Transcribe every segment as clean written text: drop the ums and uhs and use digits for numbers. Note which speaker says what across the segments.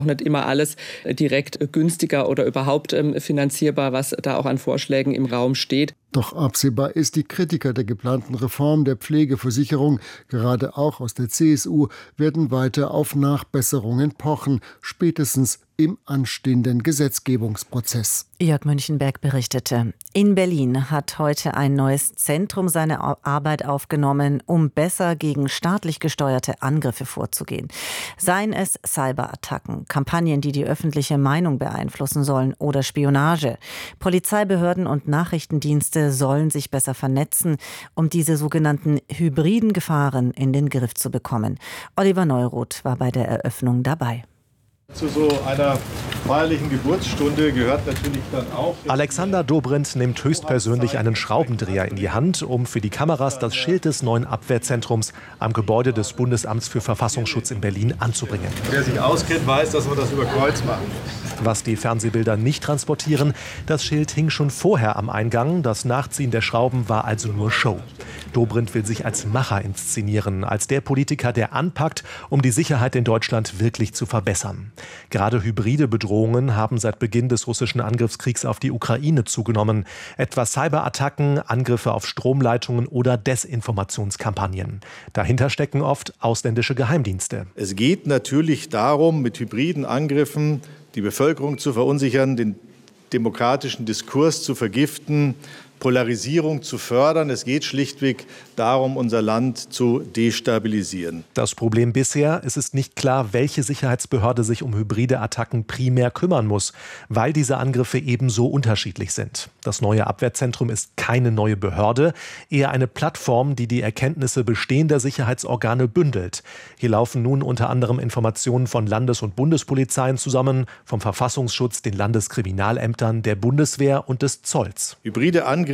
Speaker 1: nicht immer alles direkt günstiger oder überhaupt finanzierbar, was da auch an Vorschlägen im Raum steht.
Speaker 2: Doch absehbar ist, die Kritiker der geplanten Reform der Pflegeversicherung, gerade auch aus der CSU, werden weiter auf Nachbesserungen pochen, spätestens im anstehenden Gesetzgebungsprozess.
Speaker 3: Jörg Münchenberg berichtete. In Berlin hat heute ein neues Zentrum seine Arbeit aufgenommen, um besser gegen staatlich gesteuerte Angriffe vorzugehen. Seien es Cyberattacken, Kampagnen, die die öffentliche Meinung beeinflussen sollen, oder Spionage. Polizeibehörden und Nachrichtendienste sollen sich besser vernetzen, um diese sogenannten hybriden Gefahren in den Griff zu bekommen. Oliver Neuroth war bei der Eröffnung dabei.
Speaker 4: Zu so einer feierlichen Geburtsstunde gehört natürlich dann auch...
Speaker 5: Alexander Dobrindt nimmt höchstpersönlich einen Schraubendreher in die Hand, um für die Kameras das Schild des neuen Abwehrzentrums am Gebäude des Bundesamts für Verfassungsschutz in Berlin anzubringen.
Speaker 4: Wer sich auskennt, weiß, dass wir das über Kreuz machen.
Speaker 5: Was die Fernsehbilder nicht transportieren, das Schild hing schon vorher am Eingang. Das Nachziehen der Schrauben war also nur Show. Dobrindt will sich als Macher inszenieren, als der Politiker, der anpackt, um die Sicherheit in Deutschland wirklich zu verbessern. Gerade hybride Bedrohungen haben seit Beginn des russischen Angriffskriegs auf die Ukraine zugenommen. Etwa Cyberattacken, Angriffe auf Stromleitungen oder Desinformationskampagnen. Dahinter stecken oft ausländische Geheimdienste.
Speaker 4: Es geht natürlich darum, mit hybriden Angriffen die Bevölkerung zu verunsichern, den demokratischen Diskurs zu vergiften, Polarisierung zu fördern. Es geht schlichtweg darum, unser Land zu destabilisieren.
Speaker 5: Das Problem bisher: Es ist nicht klar, welche Sicherheitsbehörde sich um hybride Attacken primär kümmern muss, weil diese Angriffe ebenso unterschiedlich sind. Das neue Abwehrzentrum ist keine neue Behörde, eher eine Plattform, die die Erkenntnisse bestehender Sicherheitsorgane bündelt. Hier laufen nun unter anderem Informationen von Landes- und Bundespolizeien zusammen, vom Verfassungsschutz, den Landeskriminalämtern, der Bundeswehr und des Zolls.
Speaker 4: Hybride Angriffe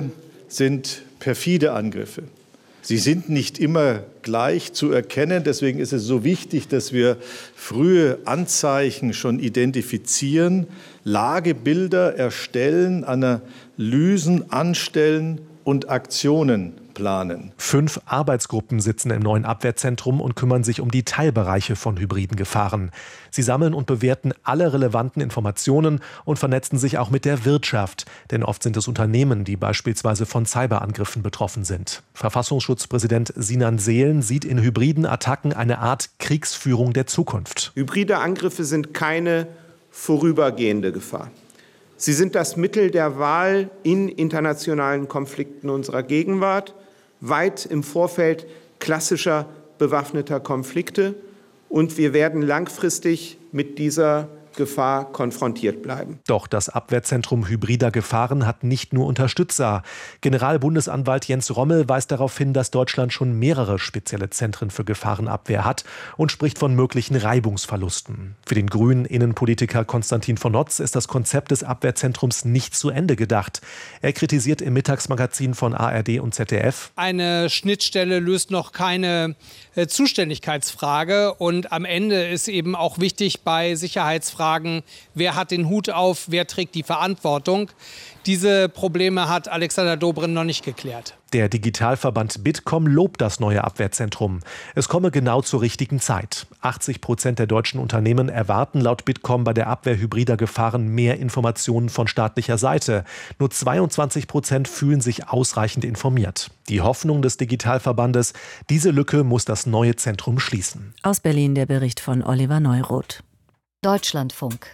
Speaker 4: sind perfide Angriffe. Sie sind nicht immer gleich zu erkennen. Deswegen ist es so wichtig, dass wir frühe Anzeichen schon identifizieren, Lagebilder erstellen, Analysen anstellen und Aktionen planen.
Speaker 5: 5 Arbeitsgruppen sitzen im neuen Abwehrzentrum und kümmern sich um die Teilbereiche von hybriden Gefahren. Sie sammeln und bewerten alle relevanten Informationen und vernetzen sich auch mit der Wirtschaft. Denn oft sind es Unternehmen, die beispielsweise von Cyberangriffen betroffen sind. Verfassungsschutzpräsident Sinan Seelen sieht in hybriden Attacken eine Art Kriegsführung der Zukunft.
Speaker 6: Hybride Angriffe sind keine vorübergehende Gefahr. Sie sind das Mittel der Wahl in internationalen Konflikten unserer Gegenwart, weit im Vorfeld klassischer bewaffneter Konflikte. Und wir werden langfristig mit dieser Gefahr konfrontiert bleiben.
Speaker 5: Doch das Abwehrzentrum hybrider Gefahren hat nicht nur Unterstützer. Generalbundesanwalt Jens Rommel weist darauf hin, dass Deutschland schon mehrere spezielle Zentren für Gefahrenabwehr hat und spricht von möglichen Reibungsverlusten. Für den grünen Innenpolitiker Konstantin von Notz ist das Konzept des Abwehrzentrums nicht zu Ende gedacht. Er kritisiert im Mittagsmagazin von ARD und ZDF:
Speaker 7: Eine Schnittstelle löst noch keine Zuständigkeitsfrage. Und am Ende ist eben auch wichtig bei Sicherheitsfragen, wer hat den Hut auf, wer trägt die Verantwortung. Diese Probleme hat Alexander Dobrindt noch nicht geklärt.
Speaker 5: Der Digitalverband Bitkom lobt das neue Abwehrzentrum. Es komme genau zur richtigen Zeit. 80% der deutschen Unternehmen erwarten laut Bitkom bei der Abwehr hybrider Gefahren mehr Informationen von staatlicher Seite. Nur 22% fühlen sich ausreichend informiert. Die Hoffnung des Digitalverbandes: diese Lücke muss das neue Zentrum schließen.
Speaker 3: Aus Berlin der Bericht von Oliver Neuroth.
Speaker 8: Deutschlandfunk.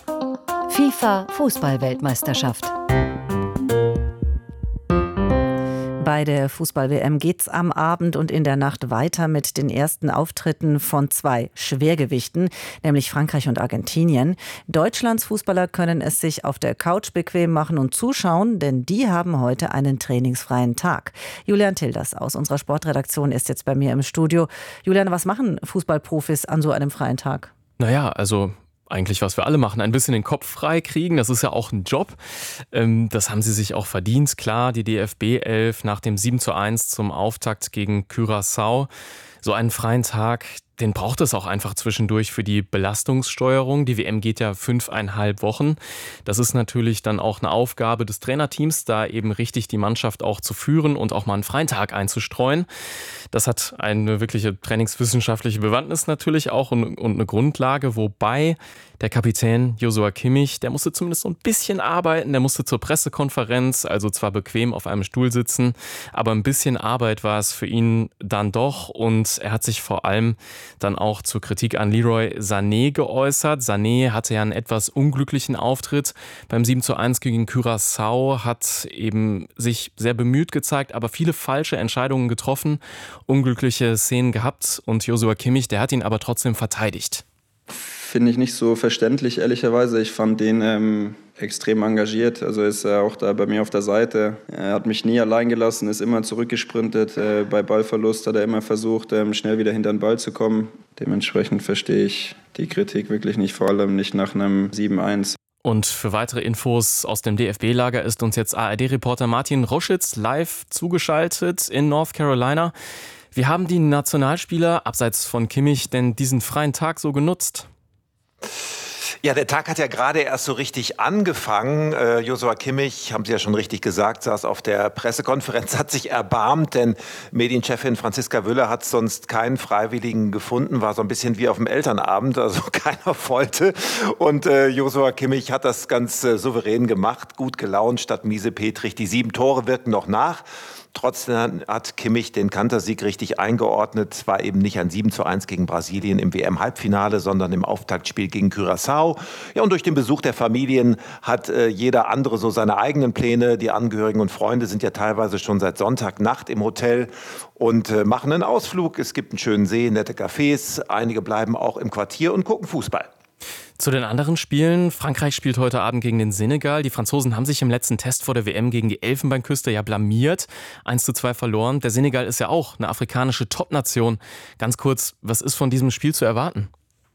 Speaker 8: FIFA Fußball-Weltmeisterschaft.
Speaker 3: Bei der Fußball-WM geht's am Abend und in der Nacht weiter mit den ersten Auftritten von 2 Schwergewichten, nämlich Frankreich und Argentinien. Deutschlands Fußballer können es sich auf der Couch bequem machen und zuschauen, denn die haben heute einen trainingsfreien Tag. Julian Tilders aus unserer Sportredaktion ist jetzt bei mir im Studio. Julian, was machen Fußballprofis an so einem freien Tag?
Speaker 9: Naja, also eigentlich, was wir alle machen, ein bisschen den Kopf frei kriegen. Das ist ja auch ein Job. Das haben sie sich auch verdient. Klar, die DFB 11 nach dem 7:1 zum Auftakt gegen Curaçao. So einen freien Tag, den braucht es auch einfach zwischendurch für die Belastungssteuerung. Die WM geht ja 5,5 Wochen. Das ist natürlich dann auch eine Aufgabe des Trainerteams, da eben richtig die Mannschaft auch zu führen und auch mal einen freien Tag einzustreuen. Das hat eine wirkliche trainingswissenschaftliche Bewandtnis natürlich auch und eine Grundlage, wobei der Kapitän Joshua Kimmich, der musste zumindest so ein bisschen arbeiten, der musste zur Pressekonferenz, also zwar bequem auf einem Stuhl sitzen, aber ein bisschen Arbeit war es für ihn dann doch und er hat sich vor allem dann auch zur Kritik an Leroy Sané geäußert. Sané hatte ja einen etwas unglücklichen Auftritt beim 7:1 gegen Curaçao, hat eben sich sehr bemüht gezeigt, aber viele falsche Entscheidungen getroffen, unglückliche Szenen gehabt und Joshua Kimmich, der hat ihn aber trotzdem verteidigt.
Speaker 10: Finde ich nicht so verständlich, ehrlicherweise. Ich fand den extrem engagiert. Also ist er auch da bei mir auf der Seite. Er hat mich nie allein gelassen, ist immer zurückgesprintet. Bei Ballverlust hat er immer versucht, schnell wieder hinter den Ball zu kommen. Dementsprechend verstehe ich die Kritik wirklich nicht, vor allem nicht nach einem 7:1.
Speaker 9: Und für weitere Infos aus dem DFB-Lager ist uns jetzt ARD-Reporter Martin Roschitz live zugeschaltet in North Carolina. Wie haben die Nationalspieler, abseits von Kimmich, denn diesen freien Tag so genutzt?
Speaker 11: Ja, der Tag hat ja gerade erst so richtig angefangen. Joshua Kimmich, haben Sie ja schon richtig gesagt, saß auf der Pressekonferenz, hat sich erbarmt, denn Medienchefin Franziska Wüller hat sonst keinen Freiwilligen gefunden, war so ein bisschen wie auf dem Elternabend, also keiner wollte. Und Joshua Kimmich hat das ganz souverän gemacht, gut gelaunt statt miesepetrig. Die 7 Tore wirken noch nach. Trotzdem hat Kimmich den Kantersieg richtig eingeordnet. Es war eben nicht ein 7:1 gegen Brasilien im WM-Halbfinale, sondern im Auftaktspiel gegen Curaçao. Ja, und durch den Besuch der Familien hat jeder andere so seine eigenen Pläne. Die Angehörigen und Freunde sind ja teilweise schon seit Sonntagnacht im Hotel und machen einen Ausflug. Es gibt einen schönen See, nette Cafés. Einige bleiben auch im Quartier und gucken Fußball.
Speaker 9: Zu den anderen Spielen. Frankreich spielt heute Abend gegen den Senegal. Die Franzosen haben sich im letzten Test vor der WM gegen die Elfenbeinküste ja blamiert. 1:2 verloren. Der Senegal ist ja auch eine afrikanische Top-Nation. Ganz kurz, was ist von diesem Spiel zu erwarten?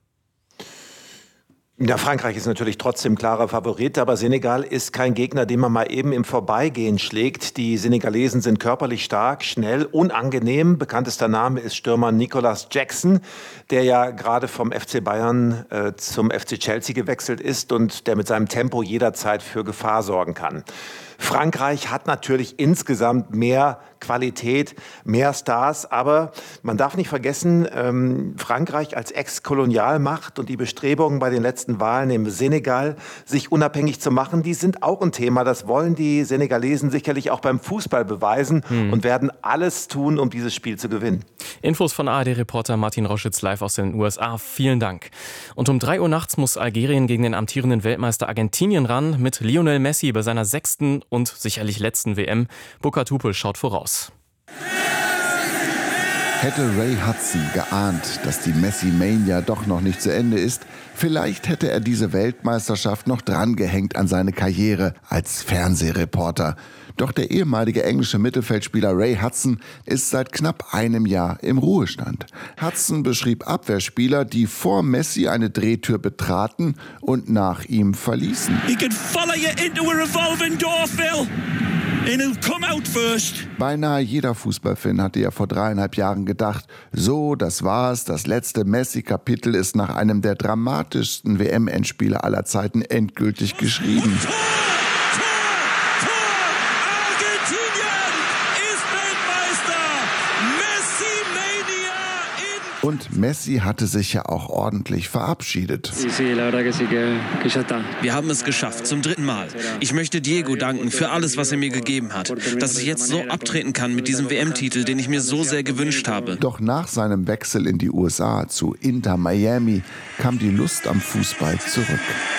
Speaker 11: Ja, Frankreich ist natürlich trotzdem klarer Favorit, aber Senegal ist kein Gegner, den man mal eben im Vorbeigehen schlägt. Die Senegalesen sind körperlich stark, schnell, unangenehm. Bekanntester Name ist Stürmer Nicolas Jackson, der ja gerade vom FC Bayern zum FC Chelsea gewechselt ist und der mit seinem Tempo jederzeit für Gefahr sorgen kann. Frankreich hat natürlich insgesamt mehr Qualität, mehr Stars, aber man darf nicht vergessen, Frankreich als Ex-Kolonialmacht und die Bestrebungen bei den letzten Wahlen im Senegal, sich unabhängig zu machen, die sind auch ein Thema. Das wollen die Senegalesen sicherlich auch beim Fußball beweisen und werden alles tun, um dieses Spiel zu gewinnen.
Speaker 9: Infos von ARD-Reporter Martin Roschitz live aus den USA. Vielen Dank. Und um 3 Uhr nachts muss Algerien gegen den amtierenden Weltmeister Argentinien ran, mit Lionel Messi bei seiner 6. und sicherlich letzten WM. Burkhard Hupe schaut voraus.
Speaker 12: Hätte Ray Hudson geahnt, dass die Messi-Mania doch noch nicht zu Ende ist, vielleicht hätte er diese Weltmeisterschaft noch drangehängt an seine Karriere als Fernsehreporter. Doch der ehemalige englische Mittelfeldspieler Ray Hudson ist seit knapp einem Jahr im Ruhestand. Hudson beschrieb Abwehrspieler, die vor Messi eine Drehtür betraten und nach ihm verließen.
Speaker 13: He can follow you into a revolving door, Phil. And he'll come out first.
Speaker 12: Beinahe jeder Fußballfan hatte ja vor 3,5 Jahren gedacht, so, das war's, das letzte Messi-Kapitel ist nach einem der dramatischsten WM-Endspiele aller Zeiten endgültig geschrieben. Und Messi hatte sich ja auch ordentlich verabschiedet.
Speaker 14: Wir haben es geschafft, zum 3. Mal. Ich möchte Diego danken für alles, was er mir gegeben hat. Dass ich jetzt so abtreten kann mit diesem WM-Titel, den ich mir so sehr gewünscht habe.
Speaker 12: Doch nach seinem Wechsel in die USA zu Inter Miami kam die Lust am Fußball zurück.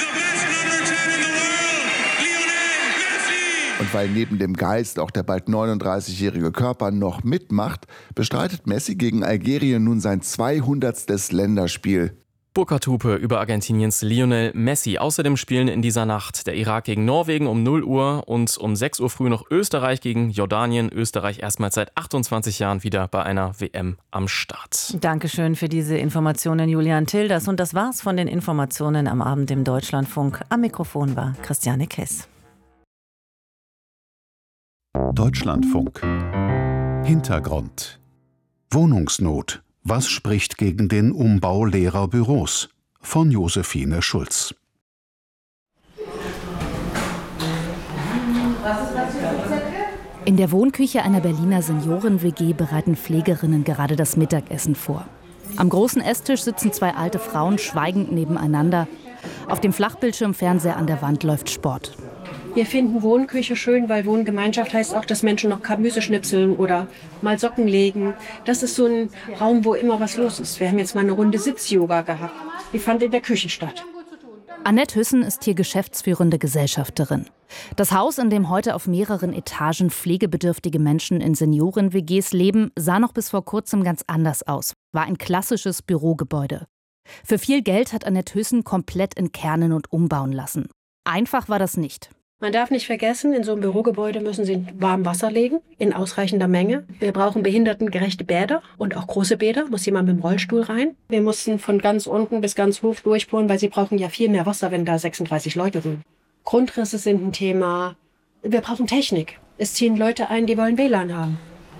Speaker 12: Und weil neben dem Geist auch der bald 39-jährige Körper noch mitmacht, bestreitet Messi gegen Algerien nun sein 200. Länderspiel.
Speaker 9: Burkhard Hupe über Argentiniens Lionel Messi. Außerdem spielen in dieser Nacht der Irak gegen Norwegen um 0 Uhr und um 6 Uhr früh noch Österreich gegen Jordanien. Österreich erstmals seit 28 Jahren wieder bei einer WM am Start.
Speaker 3: Dankeschön für diese Informationen, Julian Tilders. Und das war's von den Informationen am Abend im Deutschlandfunk. Am Mikrofon war Christiane Kess.
Speaker 15: Deutschlandfunk. Hintergrund. Wohnungsnot. Was spricht gegen den Umbau leerer Büros? Von Josephine Schulz.
Speaker 16: In der Wohnküche einer Berliner Senioren-WG bereiten Pflegerinnen gerade das Mittagessen vor. Am großen Esstisch sitzen 2 alte Frauen schweigend nebeneinander. Auf dem Flachbildschirmfernseher an der Wand läuft Sport.
Speaker 17: Wir finden Wohnküche schön, weil Wohngemeinschaft heißt auch, dass Menschen noch Gemüse schnipseln oder mal Socken legen. Das ist so ein Raum, wo immer was los ist. Wir haben jetzt mal eine Runde Sitz-Yoga gehabt. Die fand in der Küche statt.
Speaker 16: Annette Hüssen ist hier geschäftsführende Gesellschafterin. Das Haus, in dem heute auf mehreren Etagen pflegebedürftige Menschen in Senioren-WGs leben, sah noch bis vor kurzem ganz anders aus. War ein klassisches Bürogebäude. Für viel Geld hat Annette Hüssen komplett entkernen und umbauen lassen. Einfach war das nicht.
Speaker 17: Man darf nicht vergessen, in so einem Bürogebäude müssen Sie warm Wasser legen, in ausreichender Menge. Wir brauchen behindertengerechte Bäder und auch große Bäder, muss jemand mit dem Rollstuhl rein. Wir mussten von ganz unten bis ganz hoch durchbohren, weil Sie brauchen ja viel mehr Wasser, wenn da 36 Leute sind. Grundrisse sind ein Thema. Wir brauchen Technik. Es ziehen Leute ein, die wollen WLAN haben.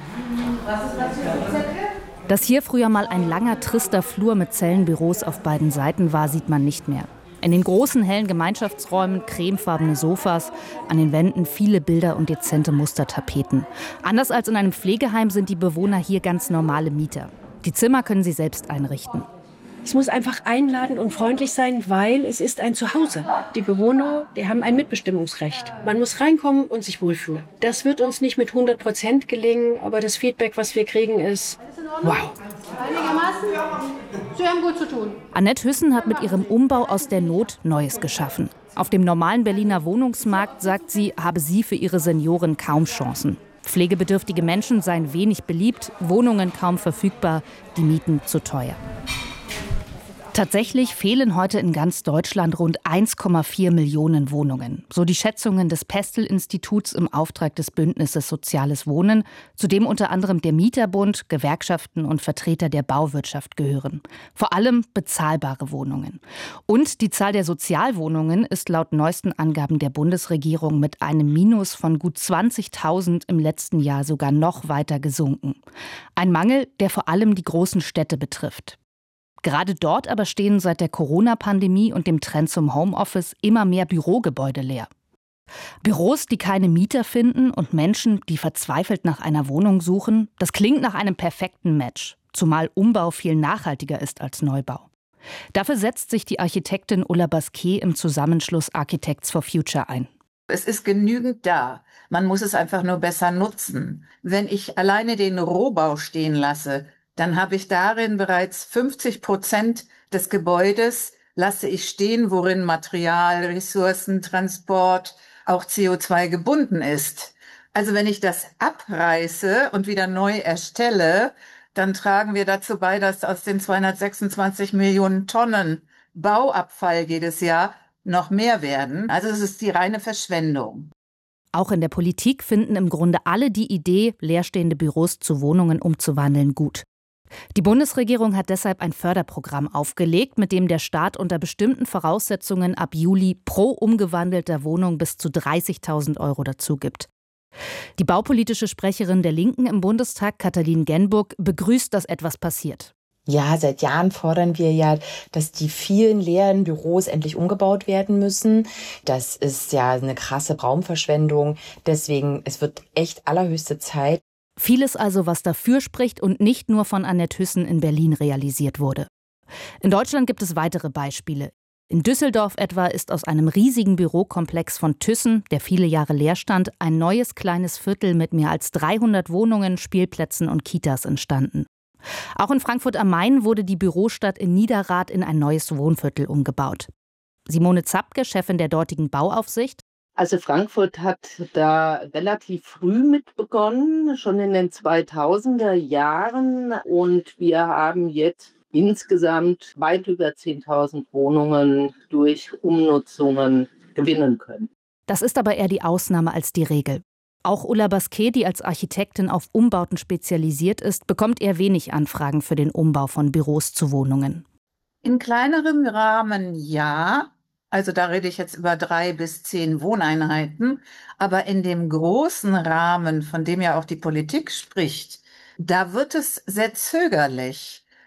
Speaker 16: Dass hier früher mal ein langer, trister Flur mit Zellenbüros auf beiden Seiten war, sieht man nicht mehr. In den großen, hellen Gemeinschaftsräumen cremefarbene Sofas, an den Wänden viele Bilder und dezente Mustertapeten. Anders als in einem Pflegeheim sind die Bewohner hier ganz normale Mieter. Die Zimmer können sie selbst einrichten.
Speaker 17: Es muss einfach einladend und freundlich sein, weil es ist ein Zuhause. Die Bewohner, die haben ein Mitbestimmungsrecht. Man muss reinkommen und sich wohlfühlen. Das wird uns nicht mit 100% gelingen, aber das Feedback, was wir kriegen, ist wow.
Speaker 16: Sie haben gut zu tun. Annette Hüssen hat mit ihrem Umbau aus der Not Neues geschaffen. Auf dem normalen Berliner Wohnungsmarkt, sagt sie, habe sie für ihre Senioren kaum Chancen. Pflegebedürftige Menschen seien wenig beliebt, Wohnungen kaum verfügbar, die Mieten zu teuer. Tatsächlich fehlen heute in ganz Deutschland rund 1,4 Millionen Wohnungen. So die Schätzungen des Pestel-Instituts im Auftrag des Bündnisses Soziales Wohnen, zu dem unter anderem der Mieterbund, Gewerkschaften und Vertreter der Bauwirtschaft gehören. Vor allem bezahlbare Wohnungen. Und die Zahl der Sozialwohnungen ist laut neuesten Angaben der Bundesregierung mit einem Minus von gut 20.000 im letzten Jahr sogar noch weiter gesunken. Ein Mangel, der vor allem die großen Städte betrifft. Gerade dort aber stehen seit der Corona-Pandemie und dem Trend zum Homeoffice immer mehr Bürogebäude leer. Büros, die keine Mieter finden und Menschen, die verzweifelt nach einer Wohnung suchen, das klingt nach einem perfekten Match, zumal Umbau viel nachhaltiger ist als Neubau. Dafür setzt sich die Architektin Ulla Basquet im Zusammenschluss Architects for Future ein.
Speaker 18: Es ist genügend da. Man muss es einfach nur besser nutzen. Wenn ich alleine den Rohbau stehen lasse, dann habe ich darin bereits 50% des Gebäudes lasse ich stehen, worin Material, Ressourcen, Transport, auch CO2 gebunden ist. Also wenn ich das abreiße und wieder neu erstelle, dann tragen wir dazu bei, dass aus den 226 Millionen Tonnen Bauabfall jedes Jahr noch mehr werden. Also es ist die reine Verschwendung.
Speaker 16: Auch in der Politik finden im Grunde alle die Idee, leerstehende Büros zu Wohnungen umzuwandeln, gut. Die Bundesregierung hat deshalb ein Förderprogramm aufgelegt, mit dem der Staat unter bestimmten Voraussetzungen ab Juli pro umgewandelter Wohnung bis zu 30.000 € dazu gibt. Die baupolitische Sprecherin der Linken im Bundestag, Katalin Genburg, begrüßt, dass etwas passiert.
Speaker 19: Ja, seit Jahren fordern wir ja, dass die vielen leeren Büros endlich umgebaut werden müssen. Das ist ja eine krasse Raumverschwendung. Deswegen, es wird echt allerhöchste Zeit.
Speaker 16: Vieles also, was dafür spricht und nicht nur von Annette Hüssen in Berlin realisiert wurde. In Deutschland gibt es weitere Beispiele. In Düsseldorf etwa ist aus einem riesigen Bürokomplex von Thyssen, der viele Jahre leer stand, ein neues kleines Viertel mit mehr als 300 Wohnungen, Spielplätzen und Kitas entstanden. Auch in Frankfurt am Main wurde die Bürostadt in Niederrad in ein neues Wohnviertel umgebaut. Simone Zapke, Chefin der dortigen Bauaufsicht.
Speaker 20: Also Frankfurt hat da relativ früh mit begonnen, schon in den 2000er Jahren. Und wir haben jetzt insgesamt weit über 10.000 Wohnungen durch Umnutzungen gewinnen können.
Speaker 16: Das ist aber eher die Ausnahme als die Regel. Auch Ulla Basquet, die als Architektin auf Umbauten spezialisiert ist, bekommt eher wenig Anfragen für den Umbau von Büros zu Wohnungen.
Speaker 18: In kleinerem Rahmen ja. Also da rede ich jetzt über 3 bis 10 Wohneinheiten. Aber in dem großen Rahmen, von dem ja auch die Politik spricht, da wird es sehr zögerlich.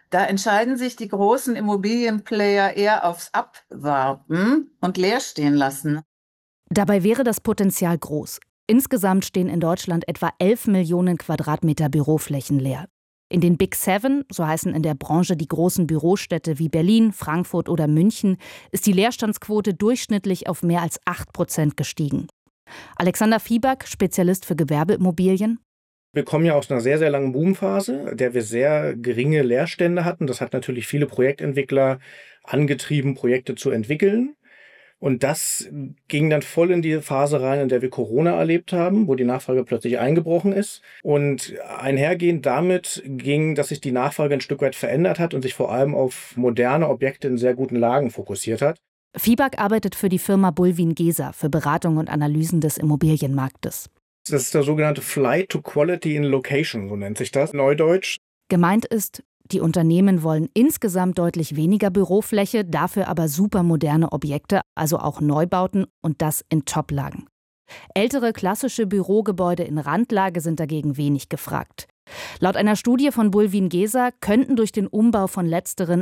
Speaker 18: Da entscheiden sich die großen Immobilienplayer eher aufs Abwarten und leer stehen lassen.
Speaker 16: Dabei wäre das Potenzial groß. Insgesamt stehen in Deutschland etwa 11 Millionen Quadratmeter Büroflächen leer. In den Big Seven, so heißen in der Branche die großen Bürostädte wie Berlin, Frankfurt oder München, ist die Leerstandsquote durchschnittlich auf mehr als 8% gestiegen. Alexander Fieback, Spezialist für Gewerbeimmobilien.
Speaker 21: Wir kommen ja aus einer sehr, sehr langen Boomphase, in der wir sehr geringe Leerstände hatten. Das hat natürlich viele Projektentwickler angetrieben, Projekte zu entwickeln. Und das ging dann voll in die Phase rein, in der wir Corona erlebt haben, wo die Nachfrage plötzlich eingebrochen ist. Und einhergehend damit ging, dass sich die Nachfrage ein Stück weit verändert hat und sich vor allem auf moderne Objekte in sehr guten Lagen fokussiert hat.
Speaker 16: Fieback arbeitet für die Firma Bulwiengesa für Beratung und Analysen des Immobilienmarktes.
Speaker 21: Das ist der sogenannte Flight to Quality in Location, so nennt sich das neudeutsch.
Speaker 16: Gemeint ist, die Unternehmen wollen insgesamt deutlich weniger Bürofläche, dafür aber super moderne Objekte, also auch Neubauten und das in Toplagen. Ältere klassische Bürogebäude in Randlage sind dagegen wenig gefragt. Laut einer Studie von Bulwiengesa könnten durch den Umbau von letzteren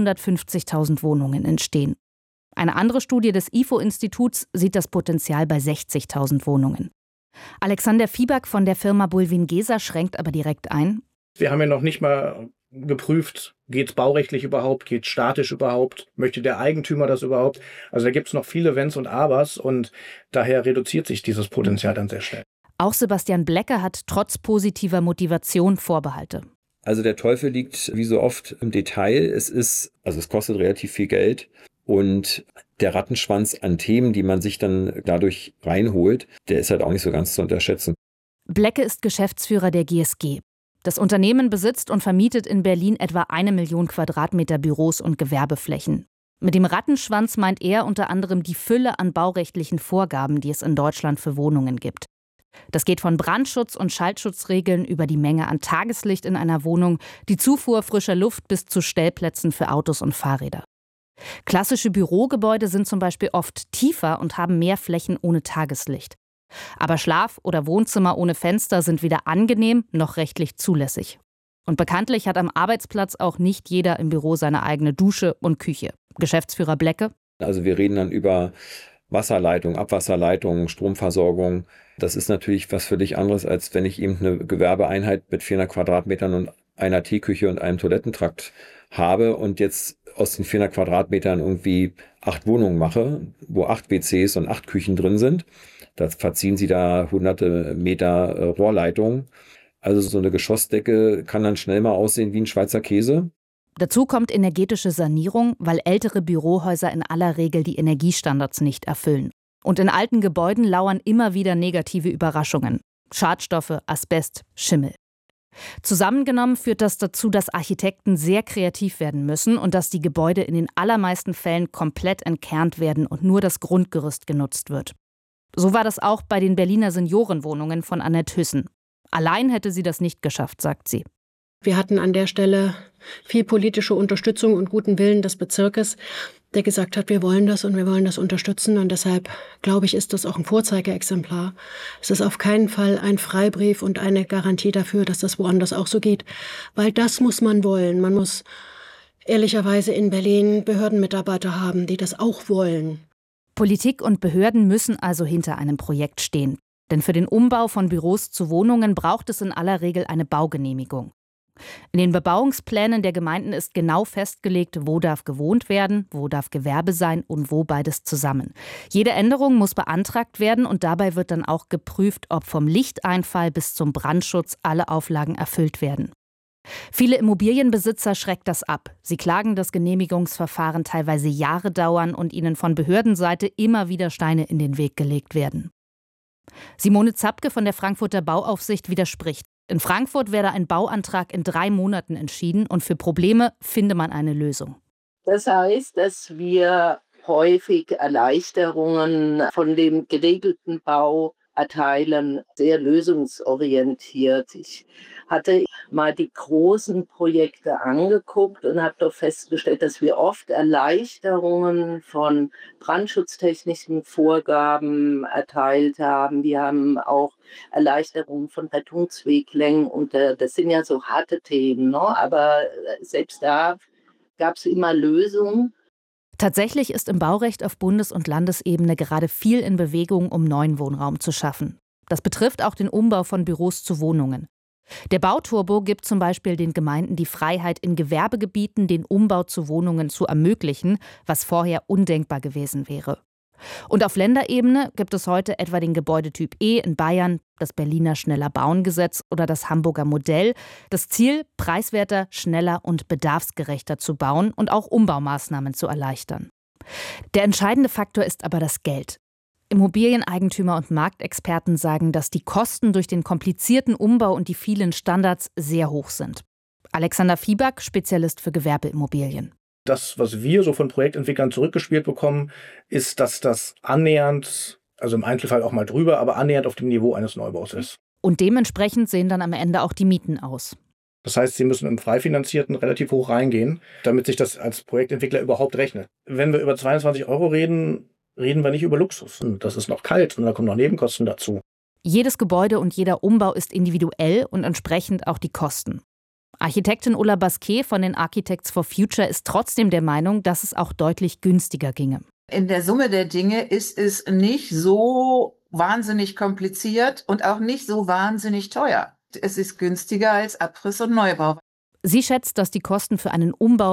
Speaker 16: 150.000 Wohnungen entstehen. Eine andere Studie des IFO-Instituts sieht das Potenzial bei 60.000 Wohnungen. Alexander Fieback von der Firma Bulwiengesa schränkt aber direkt ein.
Speaker 21: Wir haben ja noch nicht mal geprüft, geht es baurechtlich überhaupt, geht es statisch überhaupt, möchte der Eigentümer das überhaupt? Also da gibt es noch viele Wenns und Abers und daher reduziert sich dieses Potenzial dann sehr schnell.
Speaker 16: Auch Sebastian Blecke hat trotz positiver Motivation Vorbehalte.
Speaker 22: Also der Teufel liegt wie so oft im Detail. Es kostet relativ viel Geld und der Rattenschwanz an Themen, die man sich dann dadurch reinholt, der ist halt auch nicht so ganz zu unterschätzen.
Speaker 16: Blecke ist Geschäftsführer der GSG. Das Unternehmen besitzt und vermietet in Berlin etwa 1 Million Quadratmeter Büros und Gewerbeflächen. Mit dem Rattenschwanz meint er unter anderem die Fülle an baurechtlichen Vorgaben, die es in Deutschland für Wohnungen gibt. Das geht von Brandschutz- und Schallschutzregeln über die Menge an Tageslicht in einer Wohnung, die Zufuhr frischer Luft bis zu Stellplätzen für Autos und Fahrräder. Klassische Bürogebäude sind zum Beispiel oft tiefer und haben mehr Flächen ohne Tageslicht. Aber Schlaf- oder Wohnzimmer ohne Fenster sind weder angenehm noch rechtlich zulässig. Und bekanntlich hat am Arbeitsplatz auch nicht jeder im Büro seine eigene Dusche und Küche. Geschäftsführer Blecke.
Speaker 22: Also wir reden dann über Wasserleitung, Abwasserleitung, Stromversorgung. Das ist natürlich was völlig anderes, als wenn ich eben eine Gewerbeeinheit mit 400 Quadratmetern und einer Teeküche und einem Toilettentrakt habe und jetzt aus den 400 Quadratmetern irgendwie 8 Wohnungen mache, wo 8 WCs und 8 Küchen drin sind. Da verziehen sie da hunderte Meter Rohrleitung. Also so eine Geschossdecke kann dann schnell mal aussehen wie ein Schweizer Käse.
Speaker 16: Dazu kommt energetische Sanierung, weil ältere Bürohäuser in aller Regel die Energiestandards nicht erfüllen. Und in alten Gebäuden lauern immer wieder negative Überraschungen. Schadstoffe, Asbest, Schimmel. Zusammengenommen führt das dazu, dass Architekten sehr kreativ werden müssen und dass die Gebäude in den allermeisten Fällen komplett entkernt werden und nur das Grundgerüst genutzt wird. So war das auch bei den Berliner Seniorenwohnungen von Annette Hüssen. Allein hätte sie das nicht geschafft, sagt sie.
Speaker 17: Wir hatten an der Stelle viel politische Unterstützung und guten Willen des Bezirkes, der gesagt hat, wir wollen das und wir wollen das unterstützen. Und deshalb, glaube ich, ist das auch ein Vorzeigeexemplar. Es ist auf keinen Fall ein Freibrief und eine Garantie dafür, dass das woanders auch so geht. Weil das muss man wollen. Man muss ehrlicherweise in Berlin Behördenmitarbeiter haben, die das auch wollen.
Speaker 16: Politik und Behörden müssen also hinter einem Projekt stehen. Denn für den Umbau von Büros zu Wohnungen braucht es in aller Regel eine Baugenehmigung. In den Bebauungsplänen der Gemeinden ist genau festgelegt, wo darf gewohnt werden, wo darf Gewerbe sein und wo beides zusammen. Jede Änderung muss beantragt werden und dabei wird dann auch geprüft, ob vom Lichteinfall bis zum Brandschutz alle Auflagen erfüllt werden. Viele Immobilienbesitzer schreckt das ab. Sie klagen, dass Genehmigungsverfahren teilweise Jahre dauern und ihnen von Behördenseite immer wieder Steine in den Weg gelegt werden. Simone Zapke von der Frankfurter Bauaufsicht widerspricht. In Frankfurt werde ein Bauantrag in 3 Monaten entschieden und für Probleme finde man eine Lösung.
Speaker 20: Das heißt, dass wir häufig Erleichterungen von dem geregelten Bau erteilen, sehr lösungsorientiert. Ich hatte mal die großen Projekte angeguckt und habe doch festgestellt, dass wir oft Erleichterungen von brandschutztechnischen Vorgaben erteilt haben. Wir haben auch Erleichterungen von Rettungsweglängen und das sind ja so harte Themen, ne? Aber selbst da gab es immer Lösungen.
Speaker 16: Tatsächlich ist im Baurecht auf Bundes- und Landesebene gerade viel in Bewegung, um neuen Wohnraum zu schaffen. Das betrifft auch den Umbau von Büros zu Wohnungen. Der Bauturbo gibt zum Beispiel den Gemeinden die Freiheit, in Gewerbegebieten den Umbau zu Wohnungen zu ermöglichen, was vorher undenkbar gewesen wäre. Und auf Länderebene gibt es heute etwa den Gebäudetyp E in Bayern, das Berliner Schneller-Bauen-Gesetz oder das Hamburger Modell. Das Ziel, preiswerter, schneller und bedarfsgerechter zu bauen und auch Umbaumaßnahmen zu erleichtern. Der entscheidende Faktor ist aber das Geld. Immobilieneigentümer und Marktexperten sagen, dass die Kosten durch den komplizierten Umbau und die vielen Standards sehr hoch sind. Alexander Fieback, Spezialist für Gewerbeimmobilien.
Speaker 21: Das, was wir so von Projektentwicklern zurückgespielt bekommen, ist, dass das annähernd, also im Einzelfall auch mal drüber, aber annähernd auf dem Niveau eines Neubaus ist.
Speaker 16: Und dementsprechend sehen dann am Ende auch die Mieten aus.
Speaker 21: Das heißt, sie müssen im Freifinanzierten relativ hoch reingehen, damit sich das als Projektentwickler überhaupt rechnet. Wenn wir über 22 € reden wir nicht über Luxus. Das ist noch kalt und da kommen noch Nebenkosten dazu.
Speaker 16: Jedes Gebäude und jeder Umbau ist individuell und entsprechend auch die Kosten. Architektin Ulla Basquet von den Architects for Future ist trotzdem der Meinung, dass es auch deutlich günstiger ginge.
Speaker 18: In der Summe der Dinge ist es nicht so wahnsinnig kompliziert und auch nicht so wahnsinnig teuer. Es ist günstiger als Abriss und Neubau.
Speaker 16: Sie schätzt, dass die Kosten für einen Umbau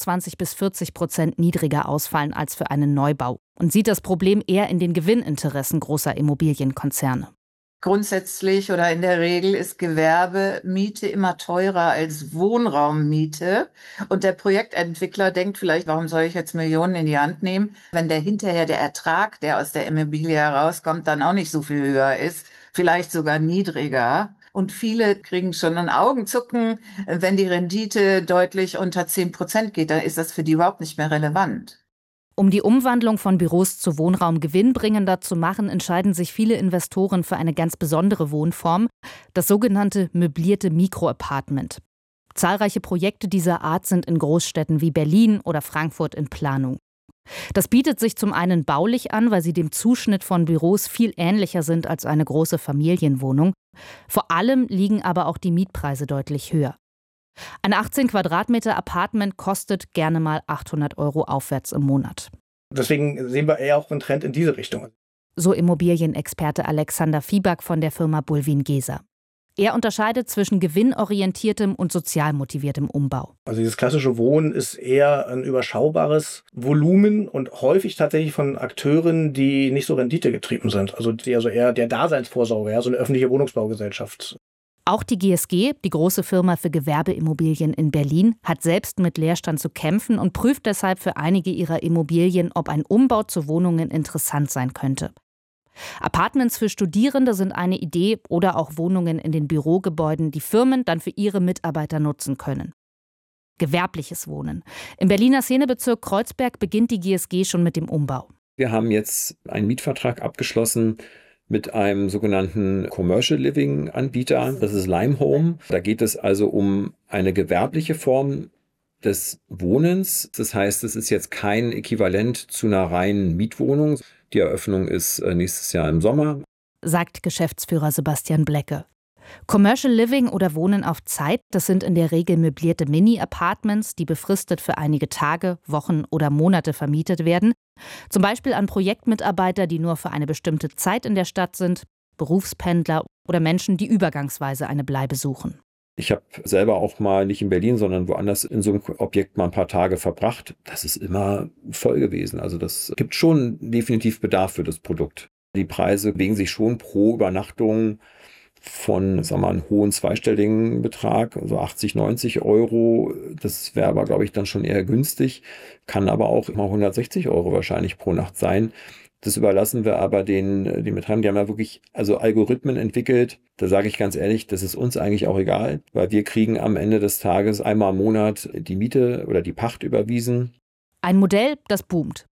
Speaker 16: 25-40% niedriger ausfallen als für einen Neubau und sieht das Problem eher in den Gewinninteressen großer Immobilienkonzerne.
Speaker 18: Grundsätzlich oder in der Regel ist Gewerbemiete immer teurer als Wohnraummiete. Und der Projektentwickler denkt vielleicht, warum soll ich jetzt Millionen in die Hand nehmen, wenn hinterher der Ertrag, der aus der Immobilie herauskommt, dann auch nicht so viel höher ist, vielleicht sogar niedriger. Und viele kriegen schon ein Augenzucken, wenn die Rendite deutlich unter 10% geht, dann ist das für die überhaupt nicht mehr relevant.
Speaker 16: Um die Umwandlung von Büros zu Wohnraum gewinnbringender zu machen, entscheiden sich viele Investoren für eine ganz besondere Wohnform, das sogenannte möblierte Mikroapartment. Zahlreiche Projekte dieser Art sind in Großstädten wie Berlin oder Frankfurt in Planung. Das bietet sich zum einen baulich an, weil sie dem Zuschnitt von Büros viel ähnlicher sind als eine große Familienwohnung. Vor allem liegen aber auch die Mietpreise deutlich höher. Ein 18 Quadratmeter Apartment kostet gerne mal 800 € aufwärts im Monat.
Speaker 21: Deswegen sehen wir eher auch einen Trend in diese Richtung.
Speaker 16: So Immobilienexperte Alexander Fieback von der Firma Bulwin-Gesa. Er unterscheidet zwischen gewinnorientiertem und sozial motiviertem Umbau.
Speaker 21: Also dieses klassische Wohnen ist eher ein überschaubares Volumen und häufig tatsächlich von Akteuren, die nicht so renditegetrieben sind. Also die eher der Daseinsvorsorge, so eine öffentliche Wohnungsbaugesellschaft.
Speaker 16: Auch die GSG, die große Firma für Gewerbeimmobilien in Berlin, hat selbst mit Leerstand zu kämpfen und prüft deshalb für einige ihrer Immobilien, ob ein Umbau zu Wohnungen interessant sein könnte. Apartments für Studierende sind eine Idee oder auch Wohnungen in den Bürogebäuden, die Firmen dann für ihre Mitarbeiter nutzen können. Gewerbliches Wohnen. Im Berliner Szenebezirk Kreuzberg beginnt die GSG schon mit dem Umbau.
Speaker 22: Wir haben jetzt einen Mietvertrag abgeschlossen mit einem sogenannten Commercial Living Anbieter. Das ist Limehome. Da geht es also um eine gewerbliche Form des Wohnens. Das heißt, es ist jetzt kein Äquivalent zu einer reinen Mietwohnung. Die Eröffnung ist nächstes Jahr im Sommer,
Speaker 16: sagt Geschäftsführer Sebastian Blecke. Commercial Living oder Wohnen auf Zeit, das sind in der Regel möblierte Mini-Apartments, die befristet für einige Tage, Wochen oder Monate vermietet werden. Zum Beispiel an Projektmitarbeiter, die nur für eine bestimmte Zeit in der Stadt sind, Berufspendler oder Menschen, die übergangsweise eine Bleibe suchen.
Speaker 22: Ich habe selber auch mal nicht in Berlin, sondern woanders in so einem Objekt mal ein paar Tage verbracht. Das ist immer voll gewesen. Also das gibt schon definitiv Bedarf für das Produkt. Die Preise bewegen sich schon pro Übernachtung von, sagen wir mal, einem hohen zweistelligen Betrag, also 80, 90 Euro. Das wäre aber, glaube ich, dann schon eher günstig. Kann aber auch immer 160 Euro wahrscheinlich pro Nacht sein. Das überlassen wir aber den Betreibern. Die haben ja wirklich Algorithmen entwickelt. Da sage ich ganz ehrlich, das ist uns eigentlich auch egal, weil wir kriegen am Ende des Tages einmal im Monat die Miete oder die Pacht überwiesen.
Speaker 16: Ein Modell, das boomt.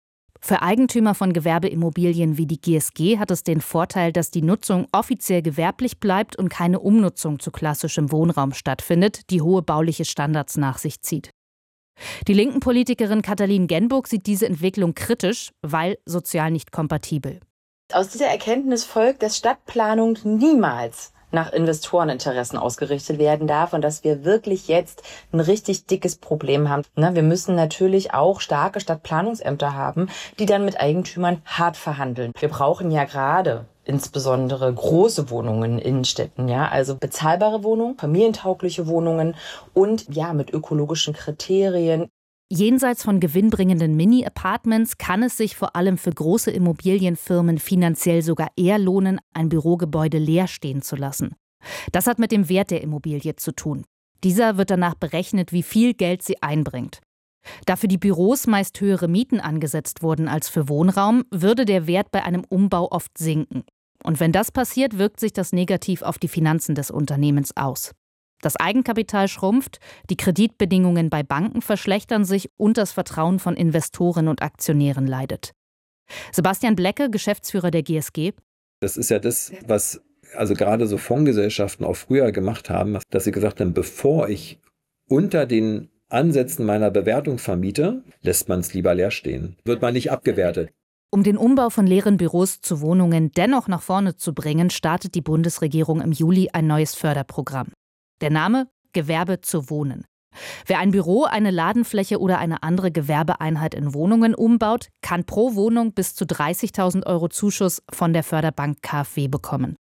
Speaker 16: Für Eigentümer von Gewerbeimmobilien wie die GSG hat es den Vorteil, dass die Nutzung offiziell gewerblich bleibt und keine Umnutzung zu klassischem Wohnraum stattfindet, die hohe bauliche Standards nach sich zieht. Die linken Politikerin Katalin Genburg sieht diese Entwicklung kritisch, weil sozial nicht kompatibel.
Speaker 19: Aus dieser Erkenntnis folgt, dass Stadtplanung niemals nach Investoreninteressen ausgerichtet werden darf und dass wir wirklich jetzt ein richtig dickes Problem haben. Wir müssen natürlich auch starke Stadtplanungsämter haben, die dann mit Eigentümern hart verhandeln. Wir brauchen ja gerade insbesondere große Wohnungen in Innenstädten, also bezahlbare Wohnungen, familientaugliche Wohnungen und mit ökologischen Kriterien.
Speaker 16: Jenseits von gewinnbringenden Mini-Apartments kann es sich vor allem für große Immobilienfirmen finanziell sogar eher lohnen, ein Bürogebäude leer stehen zu lassen. Das hat mit dem Wert der Immobilie zu tun. Dieser wird danach berechnet, wie viel Geld sie einbringt. Da für die Büros meist höhere Mieten angesetzt wurden als für Wohnraum, würde der Wert bei einem Umbau oft sinken. Und wenn das passiert, wirkt sich das negativ auf die Finanzen des Unternehmens aus. Das Eigenkapital schrumpft, die Kreditbedingungen bei Banken verschlechtern sich und das Vertrauen von Investoren und Aktionären leidet. Sebastian Blecke, Geschäftsführer der GSG.
Speaker 22: Das ist ja das, was gerade so Fondsgesellschaften auch früher gemacht haben, dass sie gesagt haben, bevor ich unter den Ansätzen meiner Bewertung vermiete, lässt man es lieber leer stehen. Wird man nicht abgewertet.
Speaker 16: Um den Umbau von leeren Büros zu Wohnungen dennoch nach vorne zu bringen, startet die Bundesregierung im Juli ein neues Förderprogramm. Der Name: Gewerbe zu Wohnen. Wer ein Büro, eine Ladenfläche oder eine andere Gewerbeeinheit in Wohnungen umbaut, kann pro Wohnung bis zu 30.000 € Zuschuss von der Förderbank KfW bekommen.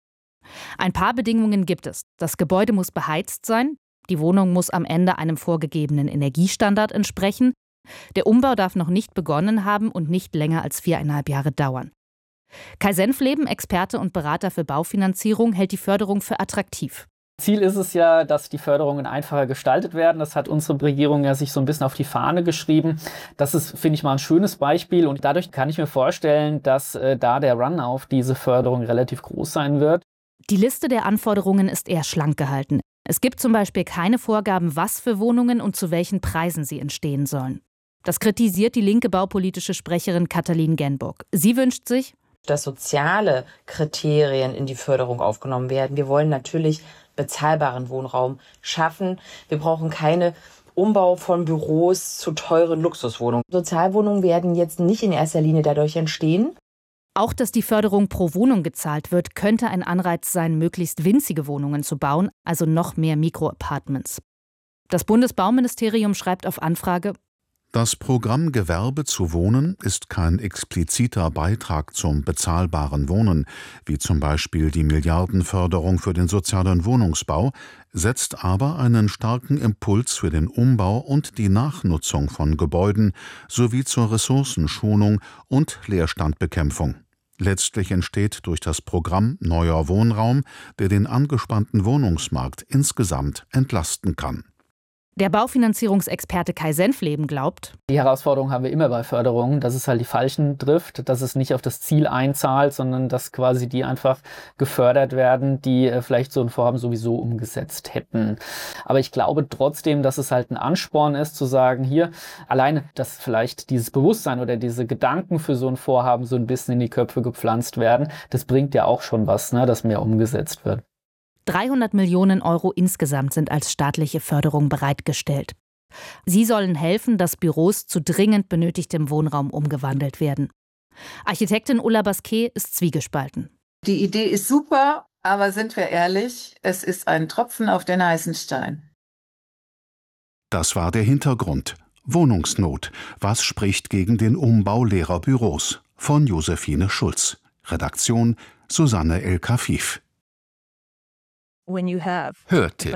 Speaker 16: Ein paar Bedingungen gibt es. Das Gebäude muss beheizt sein, die Wohnung muss am Ende einem vorgegebenen Energiestandard entsprechen, der Umbau darf noch nicht begonnen haben und nicht länger als 4,5 Jahre dauern. Kai Senfleben, Experte und Berater für Baufinanzierung, hält die Förderung für attraktiv.
Speaker 1: Ziel ist es ja, dass die Förderungen einfacher gestaltet werden. Das hat unsere Regierung ja sich so ein bisschen auf die Fahne geschrieben. Das ist, finde ich, mal ein schönes Beispiel. Und dadurch kann ich mir vorstellen, dass da der Run auf diese Förderung relativ groß sein wird.
Speaker 16: Die Liste der Anforderungen ist eher schlank gehalten. Es gibt zum Beispiel keine Vorgaben, was für Wohnungen und zu welchen Preisen sie entstehen sollen. Das kritisiert die linke baupolitische Sprecherin Katalin Genburg. Sie wünscht sich,
Speaker 19: dass soziale Kriterien in die Förderung aufgenommen werden. Wir wollen natürlich bezahlbaren Wohnraum schaffen. Wir brauchen keine Umbau von Büros zu teuren Luxuswohnungen. Sozialwohnungen werden jetzt nicht in erster Linie dadurch entstehen.
Speaker 16: Auch, dass die Förderung pro Wohnung gezahlt wird, könnte ein Anreiz sein, möglichst winzige Wohnungen zu bauen, also noch mehr Mikroapartments. Das Bundesbauministerium schreibt auf Anfrage:
Speaker 15: Das Programm Gewerbe zu Wohnen ist kein expliziter Beitrag zum bezahlbaren Wohnen, wie zum Beispiel die Milliardenförderung für den sozialen Wohnungsbau, setzt aber einen starken Impuls für den Umbau und die Nachnutzung von Gebäuden sowie zur Ressourcenschonung und Leerstandbekämpfung. Letztlich entsteht durch das Programm neuer Wohnraum, der den angespannten Wohnungsmarkt insgesamt entlasten kann.
Speaker 16: Der Baufinanzierungsexperte Kai Senfleben glaubt:
Speaker 1: Die Herausforderung haben wir immer bei Förderungen, dass es halt die Falschen trifft, dass es nicht auf das Ziel einzahlt, sondern dass quasi die einfach gefördert werden, die vielleicht so ein Vorhaben sowieso umgesetzt hätten. Aber ich glaube trotzdem, dass es halt ein Ansporn ist, zu sagen, hier, alleine, dass vielleicht dieses Bewusstsein oder diese Gedanken für so ein Vorhaben so ein bisschen in die Köpfe gepflanzt werden, das bringt ja auch schon was, dass mehr umgesetzt wird.
Speaker 16: 300 Millionen € insgesamt sind als staatliche Förderung bereitgestellt. Sie sollen helfen, dass Büros zu dringend benötigtem Wohnraum umgewandelt werden. Architektin Ulla Basquet ist zwiegespalten.
Speaker 18: Die Idee ist super, aber sind wir ehrlich, es ist ein Tropfen auf den heißen Stein.
Speaker 15: Das war der Hintergrund. Wohnungsnot. Was spricht gegen den Umbau leerer Büros? Von Josephine Schulz. Redaktion Susanne El-Kafif.
Speaker 2: Hörtipp.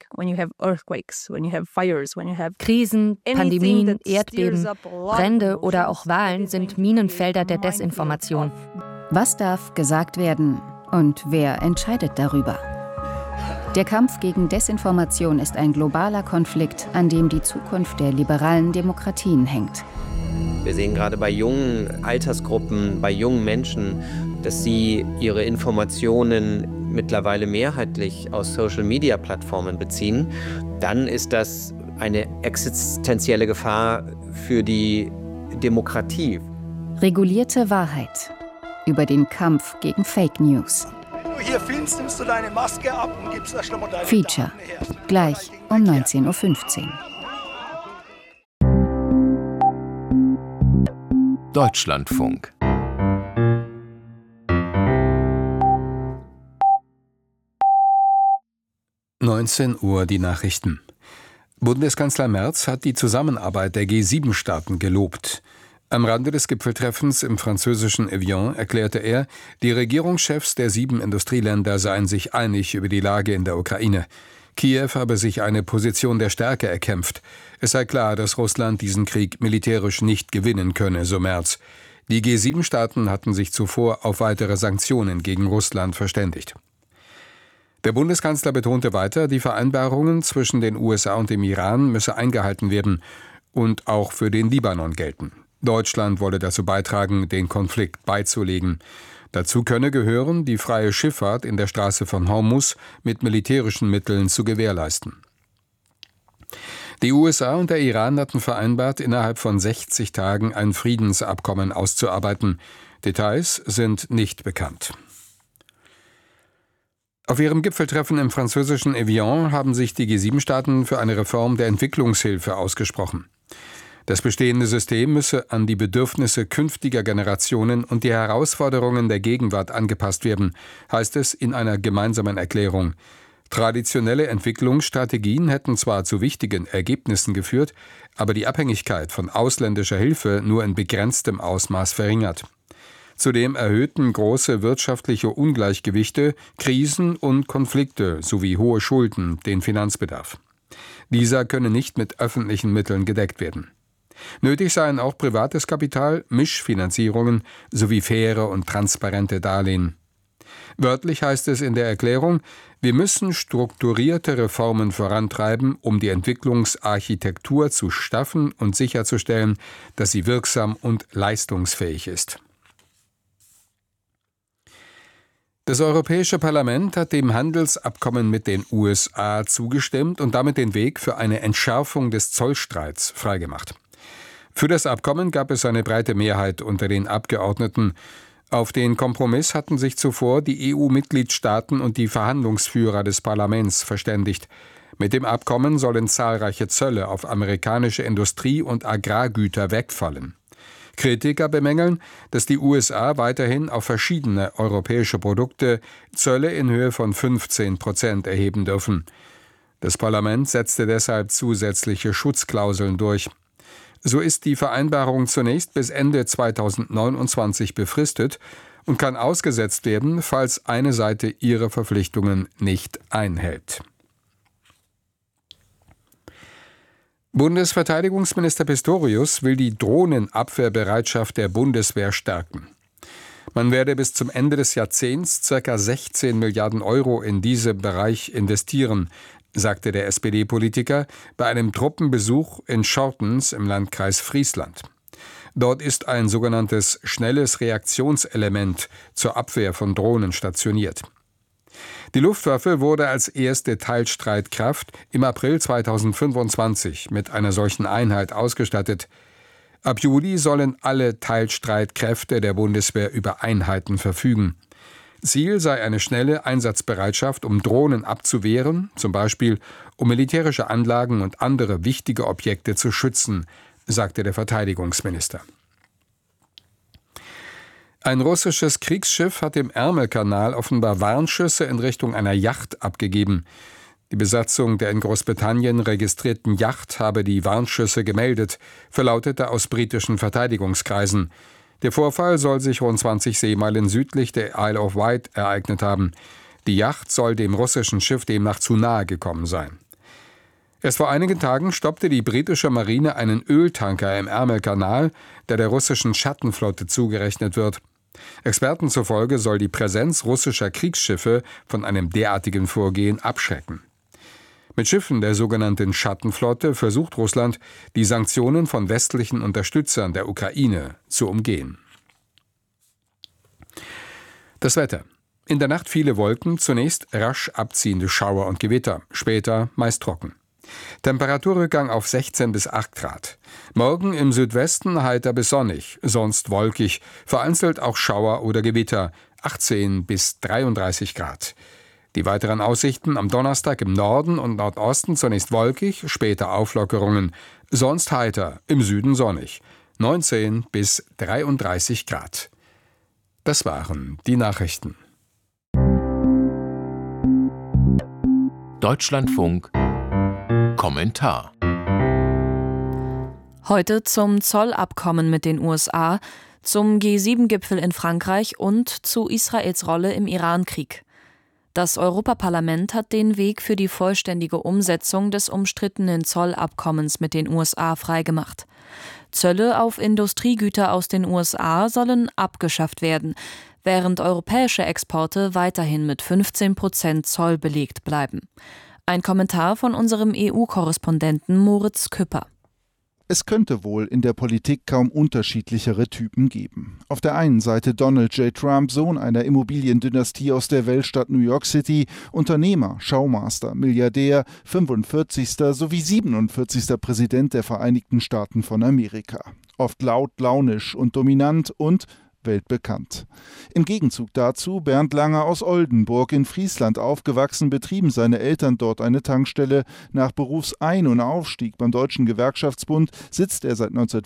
Speaker 2: Krisen, Pandemien, Erdbeben, Brände oder auch Wahlen sind Minenfelder der Desinformation.
Speaker 8: Was darf gesagt werden und wer entscheidet darüber? Der Kampf gegen Desinformation ist ein globaler Konflikt, an dem die Zukunft der liberalen Demokratien hängt.
Speaker 23: Wir sehen gerade bei jungen Altersgruppen, bei jungen Menschen, dass sie ihre Informationen mittlerweile mehrheitlich aus Social-Media-Plattformen beziehen. Dann ist das eine existenzielle Gefahr für die Demokratie.
Speaker 8: Regulierte Wahrheit. Über den Kampf gegen Fake News.
Speaker 4: Wenn du hier filmst, nimmst du deine Maske ab und gibst da schon mal deine
Speaker 8: Feature. Gleich um 19.15 Uhr.
Speaker 6: Deutschlandfunk. (19 Uhr) die Nachrichten. Bundeskanzler Merz hat die Zusammenarbeit der G7-Staaten gelobt. Am Rande des Gipfeltreffens im französischen Evian erklärte er, die Regierungschefs der 7 Industrieländer seien sich einig über die Lage in der Ukraine. Kiew habe sich eine Position der Stärke erkämpft. Es sei klar, dass Russland diesen Krieg militärisch nicht gewinnen könne, so Merz. Die G7-Staaten hatten sich zuvor auf weitere Sanktionen gegen Russland verständigt. Der Bundeskanzler betonte weiter, die Vereinbarungen zwischen den USA und dem Iran müsse eingehalten werden und auch für den Libanon gelten. Deutschland wolle dazu beitragen, den Konflikt beizulegen. Dazu könne gehören, die freie Schifffahrt in der Straße von Hormuz mit militärischen Mitteln zu gewährleisten. Die USA und der Iran hatten vereinbart, innerhalb von 60 Tagen ein Friedensabkommen auszuarbeiten. Details sind nicht bekannt. Auf ihrem Gipfeltreffen im französischen Evian haben sich die G7-Staaten für eine Reform der Entwicklungshilfe ausgesprochen. Das bestehende System müsse an die Bedürfnisse künftiger Generationen und die Herausforderungen der Gegenwart angepasst werden, heißt es in einer gemeinsamen Erklärung. Traditionelle Entwicklungsstrategien hätten zwar zu wichtigen Ergebnissen geführt, aber die Abhängigkeit von ausländischer Hilfe nur in begrenztem Ausmaß verringert. Zudem erhöhten große wirtschaftliche Ungleichgewichte, Krisen und Konflikte sowie hohe Schulden den Finanzbedarf. Dieser könne nicht mit öffentlichen Mitteln gedeckt werden. Nötig seien auch privates Kapital, Mischfinanzierungen sowie faire und transparente Darlehen. Wörtlich heißt es in der Erklärung, wir müssen strukturierte Reformen vorantreiben, um die Entwicklungsarchitektur zu staffen und sicherzustellen, dass sie wirksam und leistungsfähig ist. Das Europäische Parlament hat dem Handelsabkommen mit den USA zugestimmt und damit den Weg für eine Entschärfung des Zollstreits freigemacht. Für das Abkommen gab es eine breite Mehrheit unter den Abgeordneten. Auf den Kompromiss hatten sich zuvor die EU-Mitgliedstaaten und die Verhandlungsführer des Parlaments verständigt. Mit dem Abkommen sollen zahlreiche Zölle auf amerikanische Industrie- und Agrargüter wegfallen. Kritiker bemängeln, dass die USA weiterhin auf verschiedene europäische Produkte Zölle in Höhe von 15% erheben dürfen. Das Parlament setzte deshalb zusätzliche Schutzklauseln durch. So ist die Vereinbarung zunächst bis Ende 2029 befristet und kann ausgesetzt werden, falls eine Seite ihre Verpflichtungen nicht einhält. Bundesverteidigungsminister Pistorius will die Drohnenabwehrbereitschaft der Bundeswehr stärken. Man werde bis zum Ende des Jahrzehnts ca. 16 Milliarden Euro in diesem Bereich investieren, sagte der SPD-Politiker bei einem Truppenbesuch in Schortens im Landkreis Friesland. Dort ist ein sogenanntes schnelles Reaktionselement zur Abwehr von Drohnen stationiert. Die Luftwaffe wurde als erste Teilstreitkraft im April 2025 mit einer solchen Einheit ausgestattet. Ab Juli sollen alle Teilstreitkräfte der Bundeswehr über Einheiten verfügen. Ziel sei eine schnelle Einsatzbereitschaft, um Drohnen abzuwehren, zum Beispiel um militärische Anlagen und andere wichtige Objekte zu schützen, sagte der Verteidigungsminister. Ein russisches Kriegsschiff hat im Ärmelkanal offenbar Warnschüsse in Richtung einer Yacht abgegeben. Die Besatzung der in Großbritannien registrierten Yacht habe die Warnschüsse gemeldet, verlautete aus britischen Verteidigungskreisen. Der Vorfall soll sich rund 20 Seemeilen südlich der Isle of Wight ereignet haben. Die Yacht soll dem russischen Schiff demnach zu nahe gekommen sein. Erst vor einigen Tagen stoppte die britische Marine einen Öltanker im Ärmelkanal, der russischen Schattenflotte zugerechnet wird. Experten zufolge soll die Präsenz russischer Kriegsschiffe von einem derartigen Vorgehen abschrecken. Mit Schiffen der sogenannten Schattenflotte versucht Russland, die Sanktionen von westlichen Unterstützern der Ukraine zu umgehen. Das Wetter. In der Nacht viele Wolken, zunächst rasch abziehende Schauer und Gewitter, später meist trocken. Temperaturrückgang auf 16 bis 8 Grad. Morgen im Südwesten heiter bis sonnig, sonst wolkig, vereinzelt auch Schauer oder Gewitter, 18 bis 33 Grad. Die weiteren Aussichten am Donnerstag im Norden und Nordosten zunächst wolkig, später Auflockerungen, sonst heiter, im Süden sonnig, 19 bis 33 Grad. Das waren die Nachrichten.
Speaker 5: Deutschlandfunk Kommentar.
Speaker 7: Heute zum Zollabkommen mit den USA, zum G7-Gipfel in Frankreich und zu Israels Rolle im Iran-Krieg. Das Europaparlament hat den Weg für die vollständige Umsetzung des umstrittenen Zollabkommens mit den USA freigemacht. Zölle auf Industriegüter aus den USA sollen abgeschafft werden, während europäische Exporte weiterhin mit 15% Zoll belegt bleiben. Ein Kommentar von unserem EU-Korrespondenten Moritz Küpper.
Speaker 10: Es könnte wohl in der Politik kaum unterschiedlichere Typen geben. Auf der einen Seite Donald J. Trump, Sohn einer Immobiliendynastie aus der Weltstadt New York City, Unternehmer, Showmaster, Milliardär, 45. sowie 47. Präsident der Vereinigten Staaten von Amerika. Oft laut, launisch und dominant und weltbekannt. Im Gegenzug dazu Bernd Langer aus Oldenburg in Friesland aufgewachsen, betrieben seine Eltern dort eine Tankstelle. Nach Berufsein- und Aufstieg beim Deutschen Gewerkschaftsbund sitzt er seit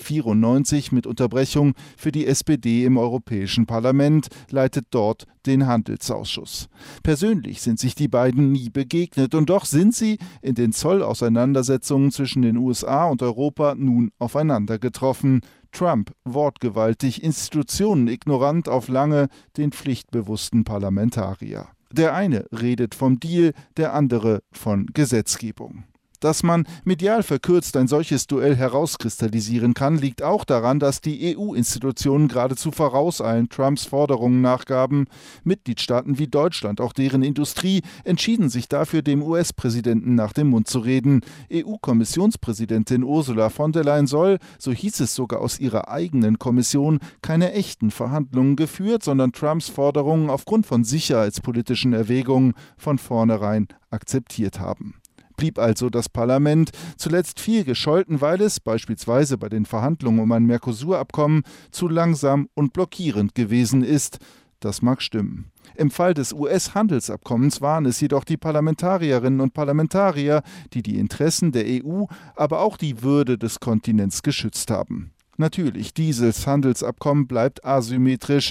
Speaker 10: 1994 mit Unterbrechung für die SPD im Europäischen Parlament, leitet dort den Handelsausschuss. Persönlich sind sich die beiden nie begegnet und doch sind sie in den Zollauseinandersetzungen zwischen den USA und Europa nun aufeinander getroffen. Trump wortgewaltig, Institutionen ignorant, auf Lange den pflichtbewussten Parlamentarier. Der eine redet vom Deal, der andere von Gesetzgebung. Dass man medial verkürzt ein solches Duell herauskristallisieren kann, liegt auch daran, dass die EU-Institutionen geradezu vorauseilen Trumps Forderungen nachgaben. Mitgliedstaaten wie Deutschland, auch deren Industrie, entschieden sich dafür, dem US-Präsidenten nach dem Mund zu reden. EU-Kommissionspräsidentin Ursula von der Leyen soll, so hieß es sogar aus ihrer eigenen Kommission, keine echten Verhandlungen geführt, sondern Trumps Forderungen aufgrund von sicherheitspolitischen Erwägungen von vornherein akzeptiert haben. Blieb also das Parlament zuletzt viel gescholten, weil es beispielsweise bei den Verhandlungen um ein Mercosur-Abkommen zu langsam und blockierend gewesen ist. Das mag stimmen. Im Fall des US-Handelsabkommens waren es jedoch die Parlamentarierinnen und Parlamentarier, die die Interessen der EU, aber auch die Würde des Kontinents geschützt haben. Natürlich, dieses Handelsabkommen bleibt asymmetrisch.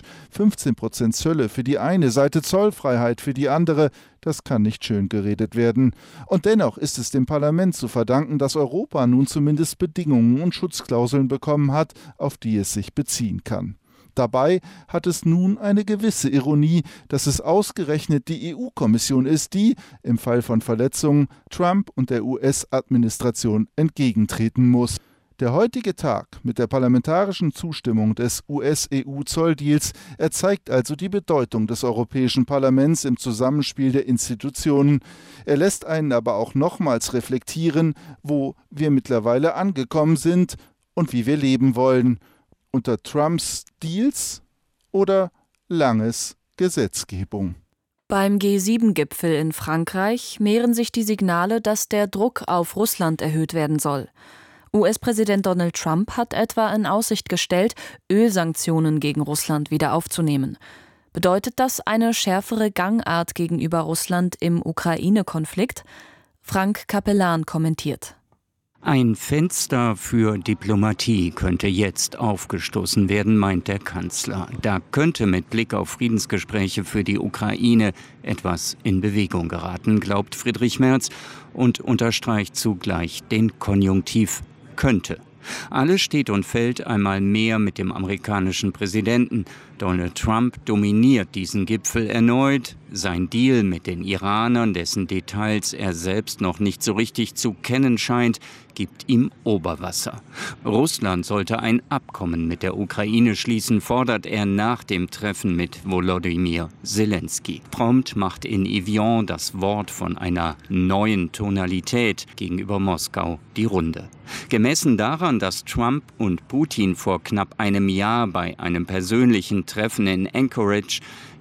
Speaker 10: 15% Zölle für die eine Seite, Zollfreiheit für die andere. Das kann nicht schön geredet werden. Und dennoch ist es dem Parlament zu verdanken, dass Europa nun zumindest Bedingungen und Schutzklauseln bekommen hat, auf die es sich beziehen kann. Dabei hat es nun eine gewisse Ironie, dass es ausgerechnet die EU-Kommission ist, die, im Fall von Verletzungen, Trump und der US-Administration entgegentreten muss. Der heutige Tag mit der parlamentarischen Zustimmung des US-EU-Zolldeals zeigt also die Bedeutung des Europäischen Parlaments im Zusammenspiel der Institutionen. Er lässt einen aber auch nochmals reflektieren, wo wir mittlerweile angekommen sind und wie wir leben wollen. Unter Trumps Deals oder Langes Gesetzgebung.
Speaker 7: Beim G7-Gipfel in Frankreich mehren sich die Signale, dass der Druck auf Russland erhöht werden soll. US-Präsident Donald Trump hat etwa in Aussicht gestellt, Ölsanktionen gegen Russland wieder aufzunehmen. Bedeutet das eine schärfere Gangart gegenüber Russland im Ukraine-Konflikt? Frank Capellan kommentiert.
Speaker 24: Ein Fenster für Diplomatie könnte jetzt aufgestoßen werden, meint der Kanzler. Da könnte mit Blick auf Friedensgespräche für die Ukraine etwas in Bewegung geraten, glaubt Friedrich Merz und unterstreicht zugleich den Konjunktiv könnte. Alles steht und fällt einmal mehr mit dem amerikanischen Präsidenten. Donald Trump dominiert diesen Gipfel erneut. Sein Deal mit den Iranern, dessen Details er selbst noch nicht so richtig zu kennen scheint, gibt ihm Oberwasser. Russland sollte ein Abkommen mit der Ukraine schließen, fordert er nach dem Treffen mit Volodymyr Zelensky. Prompt macht in Evian das Wort von einer neuen Tonalität gegenüber Moskau die Runde. Gemessen daran, dass Trump und Putin vor knapp einem Jahr bei einem persönlichen Treffen in Anchorage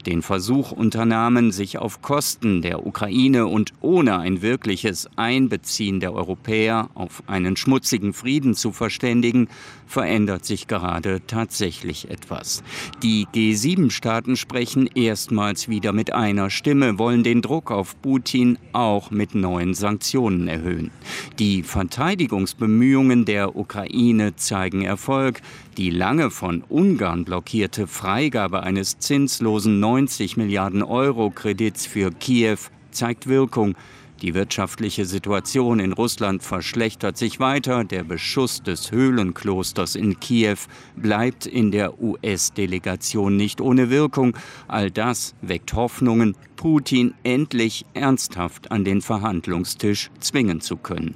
Speaker 24: den Versuch unternahmen, sich auf Kosten der Ukraine und ohne ein wirkliches Einbeziehen der Europäer auf einen schmutzigen Frieden zu verständigen, verändert sich gerade tatsächlich etwas. Die G7-Staaten sprechen erstmals wieder mit einer Stimme, wollen den Druck auf Putin auch mit neuen Sanktionen erhöhen. Die Verteidigungsbemühungen der Ukraine zeigen Erfolg. Die lange von Ungarn blockierte Freigabe eines zinslosen 90 Milliarden Euro Kredits für Kiew zeigt Wirkung. Die wirtschaftliche Situation in Russland verschlechtert sich weiter. Der Beschuss des Höhlenklosters in Kiew bleibt in der US-Delegation nicht ohne Wirkung. All das weckt Hoffnungen, Putin endlich ernsthaft an den Verhandlungstisch zwingen zu können.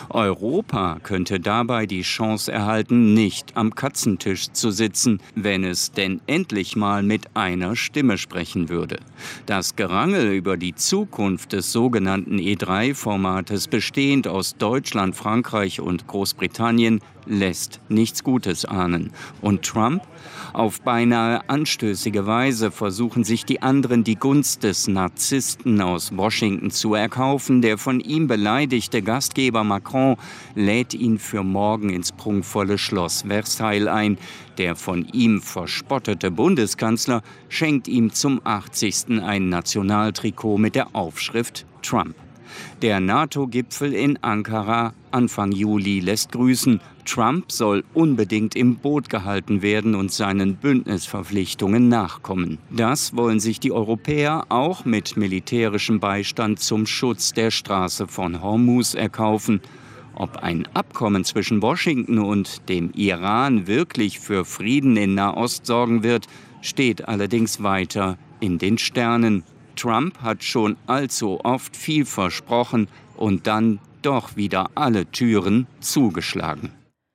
Speaker 24: Europa könnte dabei die Chance erhalten, nicht am Katzentisch zu sitzen, wenn es denn endlich mal mit einer Stimme sprechen würde. Das Gerangel über die Zukunft des sogenannten E3-Formates, bestehend aus Deutschland, Frankreich und Großbritannien, lässt nichts Gutes ahnen. Und Trump? Auf beinahe anstößige Weise versuchen sich die anderen die Gunst des Narzissten aus Washington zu erkaufen. Der von ihm beleidigte Gastgeber Macron lädt ihn für morgen ins prunkvolle Schloss Versailles ein. Der von ihm verspottete Bundeskanzler schenkt ihm zum 80. ein Nationaltrikot mit der Aufschrift Trump. Der NATO-Gipfel in Ankara Anfang Juli lässt grüßen. Trump soll unbedingt im Boot gehalten werden und seinen Bündnisverpflichtungen nachkommen. Das wollen sich die Europäer auch mit militärischem Beistand zum Schutz der Straße von Hormuz erkaufen. Ob ein Abkommen zwischen Washington und dem Iran wirklich für Frieden in Nahost sorgen wird, steht allerdings weiter in den Sternen. Trump hat schon allzu oft viel versprochen und dann doch wieder alle Türen zugeschlagen.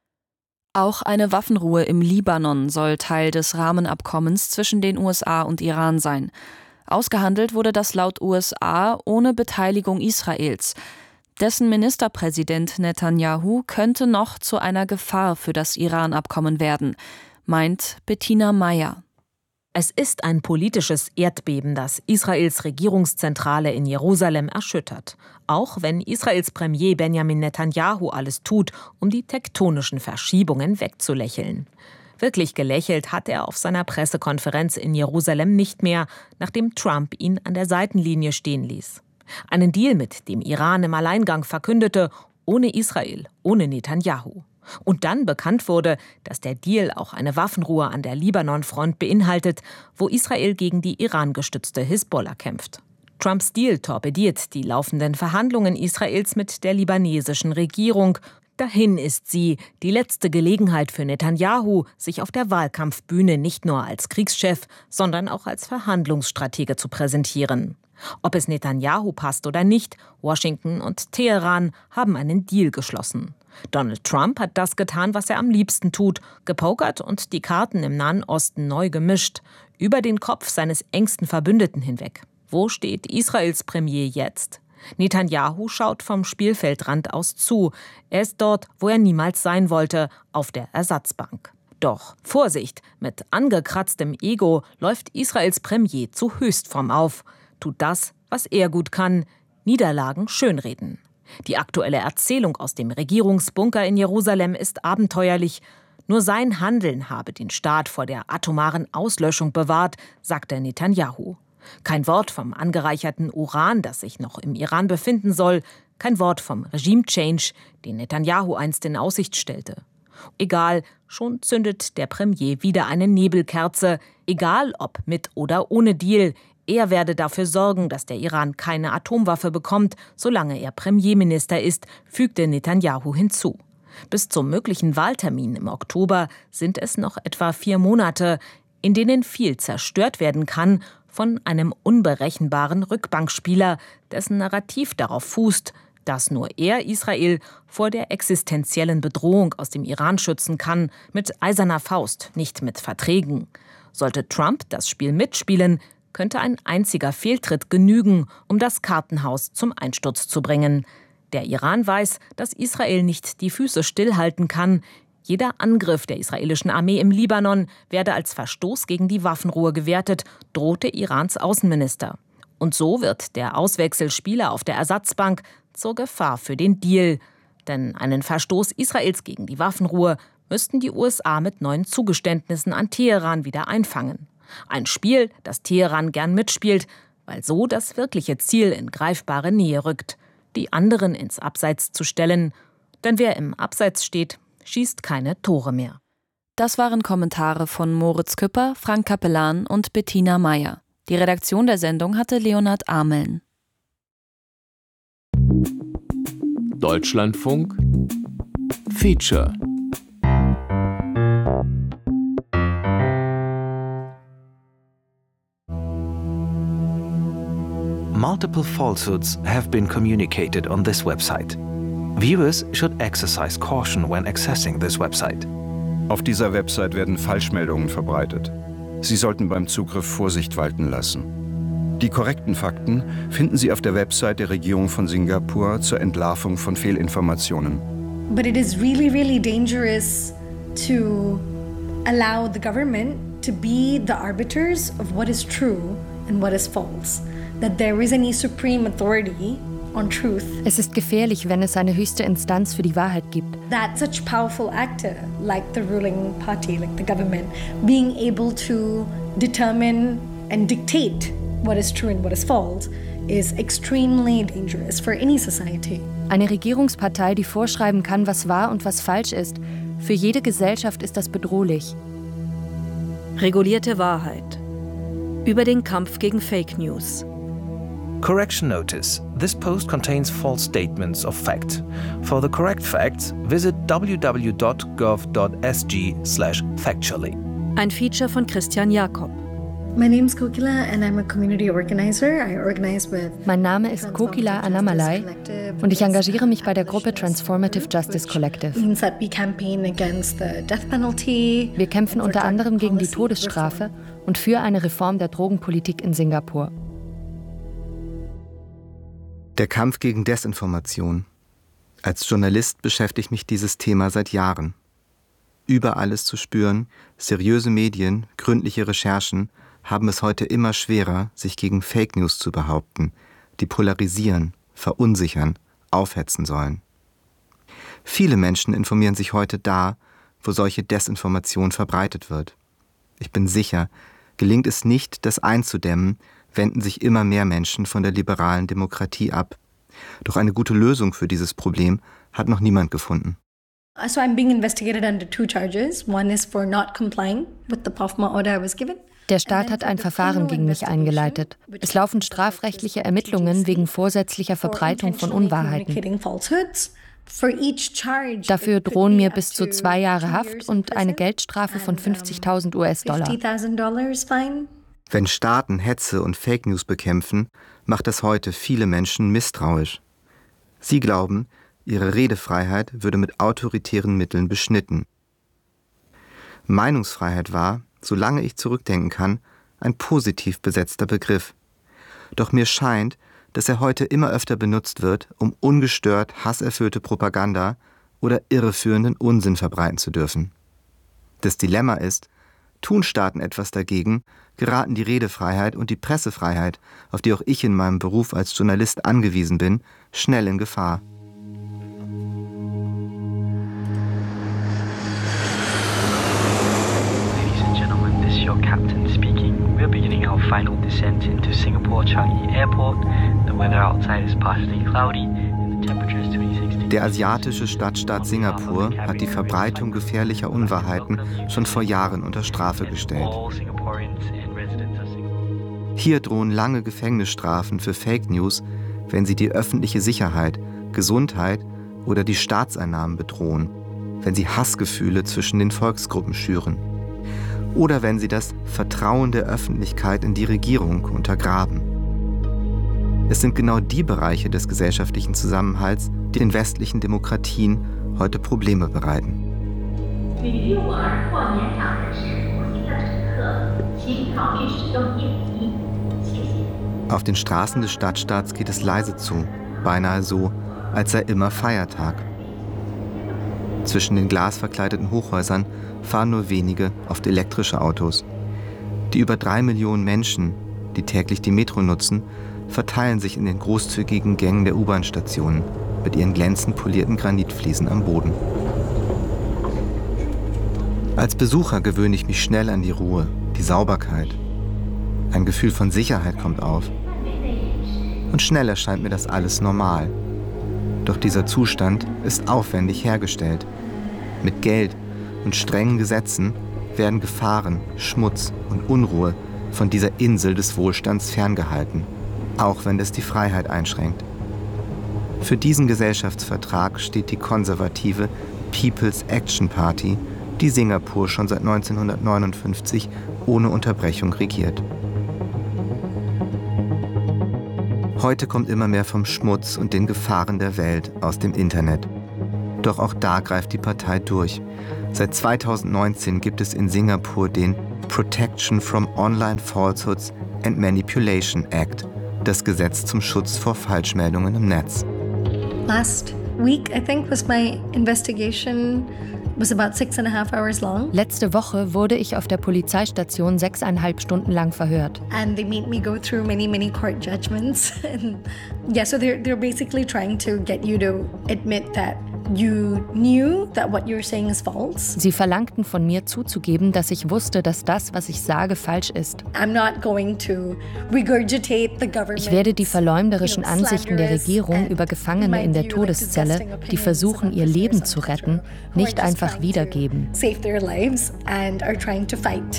Speaker 7: Auch eine Waffenruhe im Libanon soll Teil des Rahmenabkommens zwischen den USA und Iran sein. Ausgehandelt wurde das laut USA ohne Beteiligung Israels. Dessen Ministerpräsident Netanyahu könnte noch zu einer Gefahr für das Iran-Abkommen werden, meint Bettina Meyer.
Speaker 11: Es ist ein politisches Erdbeben, das Israels Regierungszentrale in Jerusalem erschüttert. Auch wenn Israels Premier Benjamin Netanyahu alles tut, um die tektonischen Verschiebungen wegzulächeln. Wirklich gelächelt hat er auf seiner Pressekonferenz in Jerusalem nicht mehr, nachdem Trump ihn an der Seitenlinie stehen ließ. Einen Deal mit dem Iran im Alleingang verkündete, ohne Israel, ohne Netanyahu. Und dann bekannt wurde, dass der Deal auch eine Waffenruhe an der Libanon-Front beinhaltet, wo Israel gegen die Iran-gestützte Hisbollah kämpft. Trumps Deal torpediert die laufenden Verhandlungen Israels mit der libanesischen Regierung. Dahin ist sie, die letzte Gelegenheit für Netanyahu, sich auf der Wahlkampfbühne nicht nur als Kriegschef, sondern auch als Verhandlungsstratege zu präsentieren. Ob es Netanyahu passt oder nicht, Washington und Teheran haben einen Deal geschlossen. Donald Trump hat das getan, was er am liebsten tut, gepokert und die Karten im Nahen Osten neu gemischt, über den Kopf seines engsten Verbündeten hinweg. Wo steht Israels Premier jetzt? Netanyahu schaut vom Spielfeldrand aus zu. Er ist dort, wo er niemals sein wollte, auf der Ersatzbank. Doch Vorsicht, mit angekratztem Ego läuft Israels Premier zu Höchstform auf, tut das, was er gut kann, Niederlagen schönreden. Die aktuelle Erzählung aus dem Regierungsbunker in Jerusalem ist abenteuerlich. Nur sein Handeln habe den Staat vor der atomaren Auslöschung bewahrt, sagte Netanyahu. Kein Wort vom angereicherten Uran, das sich noch im Iran befinden soll. Kein Wort vom Regime-Change, den Netanyahu einst in Aussicht stellte. Egal, schon zündet der Premier wieder eine Nebelkerze. Egal, ob mit oder ohne Deal. Er werde dafür sorgen, dass der Iran keine Atomwaffe bekommt, solange er Premierminister ist, fügte Netanyahu hinzu. Bis zum möglichen Wahltermin im Oktober sind es noch etwa 4 Monate, in denen viel zerstört werden kann von einem unberechenbaren Rückbankspieler, dessen Narrativ darauf fußt, dass nur er Israel vor der existenziellen Bedrohung aus dem Iran schützen kann, mit eiserner Faust, nicht mit Verträgen. Sollte Trump das Spiel mitspielen, könnte ein einziger Fehltritt genügen, um das Kartenhaus zum Einsturz zu bringen. Der Iran weiß, dass Israel nicht die Füße stillhalten kann. Jeder Angriff der israelischen Armee im Libanon werde als Verstoß gegen die Waffenruhe gewertet, drohte Irans Außenminister. Und so wird der Auswechselspieler auf der Ersatzbank zur Gefahr für den Deal. Denn einen Verstoß Israels gegen die Waffenruhe müssten die USA mit neuen Zugeständnissen an Teheran wieder einfangen. Ein Spiel, das Teheran gern mitspielt, weil so das wirkliche Ziel in greifbare Nähe rückt, die anderen ins Abseits zu stellen. Denn wer im Abseits steht, schießt keine Tore mehr.
Speaker 7: Das waren Kommentare von Moritz Küpper, Frank Capellan und Bettina Meyer. Die Redaktion der Sendung hatte Leonhard Ameln.
Speaker 5: Deutschlandfunk Feature.
Speaker 9: Multiple falsehoods have been communicated on this website. Viewers should exercise caution when accessing this website.
Speaker 12: Auf dieser Website werden Falschmeldungen verbreitet. Sie sollten beim Zugriff Vorsicht walten lassen. Die korrekten Fakten finden Sie auf der Website der Regierung von Singapur zur Entlarvung von Fehlinformationen.
Speaker 13: But it is really, really dangerous to allow the government to be the arbiters of what is true and what is false. That there is any supreme authority on truth.
Speaker 2: Es ist gefährlich, wenn es eine höchste Instanz für die Wahrheit gibt.
Speaker 13: That such powerful actor, like the ruling party, like the government, being able to determine and dictate what is true and what is false, is extremely dangerous for any society.
Speaker 2: Eine Regierungspartei, die vorschreiben kann, was wahr und was falsch ist. Für jede Gesellschaft ist das bedrohlich.
Speaker 14: Regulierte Wahrheit. Über den Kampf gegen Fake News.
Speaker 9: Correction notice. This post contains false statements of fact. For the correct facts, visit www.gov.sg/factually.
Speaker 14: Ein Feature von Christian Jakob.
Speaker 13: My name is Kokila and I'm a community organizer. I organize with
Speaker 2: Mein Name ist Kokila Annamalai und ich engagiere mich bei der Gruppe Transformative Justice Collective.
Speaker 13: We campaign against the death penalty.
Speaker 2: Wir kämpfen unter anderem gegen die Todesstrafe und für eine Reform der Drogenpolitik in Singapur.
Speaker 25: Der Kampf gegen Desinformation. Als Journalist beschäftigt mich dieses Thema seit Jahren. Überall ist zu spüren, seriöse Medien, gründliche Recherchen haben es heute immer schwerer, sich gegen Fake News zu behaupten, die polarisieren, verunsichern, aufhetzen sollen. Viele Menschen informieren sich heute da, wo solche Desinformation verbreitet wird. Ich bin sicher, gelingt es nicht, das einzudämmen, wenden sich immer mehr Menschen von der liberalen Demokratie ab. Doch eine gute Lösung für dieses Problem hat noch niemand gefunden.
Speaker 13: So I'm being investigated under 2 charges. One is for not complying with the POFMA order I was given.
Speaker 2: Der Staat hat ein Verfahren gegen mich eingeleitet. Es laufen strafrechtliche Ermittlungen wegen vorsätzlicher Verbreitung von Unwahrheiten. Dafür drohen mir bis zu 2 Jahre Haft und eine Geldstrafe von $50.000 US-Dollar.
Speaker 25: Wenn Staaten Hetze und Fake News bekämpfen, macht das heute viele Menschen misstrauisch. Sie glauben, ihre Redefreiheit würde mit autoritären Mitteln beschnitten. Meinungsfreiheit war, solange ich zurückdenken kann, ein positiv besetzter Begriff. Doch mir scheint, dass er heute immer öfter benutzt wird, um ungestört hasserfüllte Propaganda oder irreführenden Unsinn verbreiten zu dürfen. Das Dilemma ist, tun Staaten etwas dagegen, geraten die Redefreiheit und die Pressefreiheit, auf die auch ich in meinem Beruf als Journalist angewiesen bin, schnell in Gefahr.
Speaker 26: Ladies and gentlemen, this is your captain speaking. We're beginning our final descent into Singapore Changi Airport. The weather outside is partially cloudy and the temperature is 26 degrees.
Speaker 25: Der asiatische Stadtstaat Singapur hat die Verbreitung gefährlicher Unwahrheiten schon vor Jahren unter Strafe gestellt. Hier drohen lange Gefängnisstrafen für Fake News, wenn sie die öffentliche Sicherheit, Gesundheit oder die Staatseinnahmen bedrohen, wenn sie Hassgefühle zwischen den Volksgruppen schüren oder wenn sie das Vertrauen der Öffentlichkeit in die Regierung untergraben. Es sind genau die Bereiche des gesellschaftlichen Zusammenhalts, die den westlichen Demokratien heute Probleme bereiten. Auf den Straßen des Stadtstaats geht es leise zu, beinahe so, als sei immer Feiertag. Zwischen den glasverkleideten Hochhäusern fahren nur wenige oft elektrische Autos. Die über 3 Millionen Menschen, die täglich die Metro nutzen, verteilen sich in den großzügigen Gängen der U-Bahn-Stationen mit ihren glänzend polierten Granitfliesen am Boden. Als Besucher gewöhne ich mich schnell an die Ruhe, die Sauberkeit. Ein Gefühl von Sicherheit kommt auf. Und schnell erscheint mir das alles normal. Doch dieser Zustand ist aufwendig hergestellt. Mit Geld und strengen Gesetzen werden Gefahren, Schmutz und Unruhe von dieser Insel des Wohlstands ferngehalten, auch wenn das die Freiheit einschränkt. Für diesen Gesellschaftsvertrag steht die konservative People's Action Party, die Singapur schon seit 1959 ohne Unterbrechung regiert. Heute kommt immer mehr vom Schmutz und den Gefahren der Welt aus dem Internet. Doch auch da greift die Partei durch. Seit 2019 gibt es in Singapur den Protection from Online Falsehoods and Manipulation Act, das Gesetz zum Schutz vor Falschmeldungen im Netz.
Speaker 13: Last week, I think, was my investigation was about 6.5 hours long.
Speaker 2: Letzte Woche wurde ich auf der Polizeistation 6,5 Stunden lang verhört.
Speaker 13: And they made me go through many court judgments. And yeah, so they're basically trying to get you to admit that you knew that what you're saying is false.
Speaker 2: Sie verlangten von mir zuzugeben, dass ich wusste, dass das, was ich sage, falsch ist.
Speaker 13: I'm not going to regurgitate the government.
Speaker 2: Ich werde die verleumderischen Ansichten der Regierung über Gefangene in der Todeszelle, die versuchen, ihr Leben zu retten, nicht einfach wiedergeben.
Speaker 13: Save their lives and are trying to fight.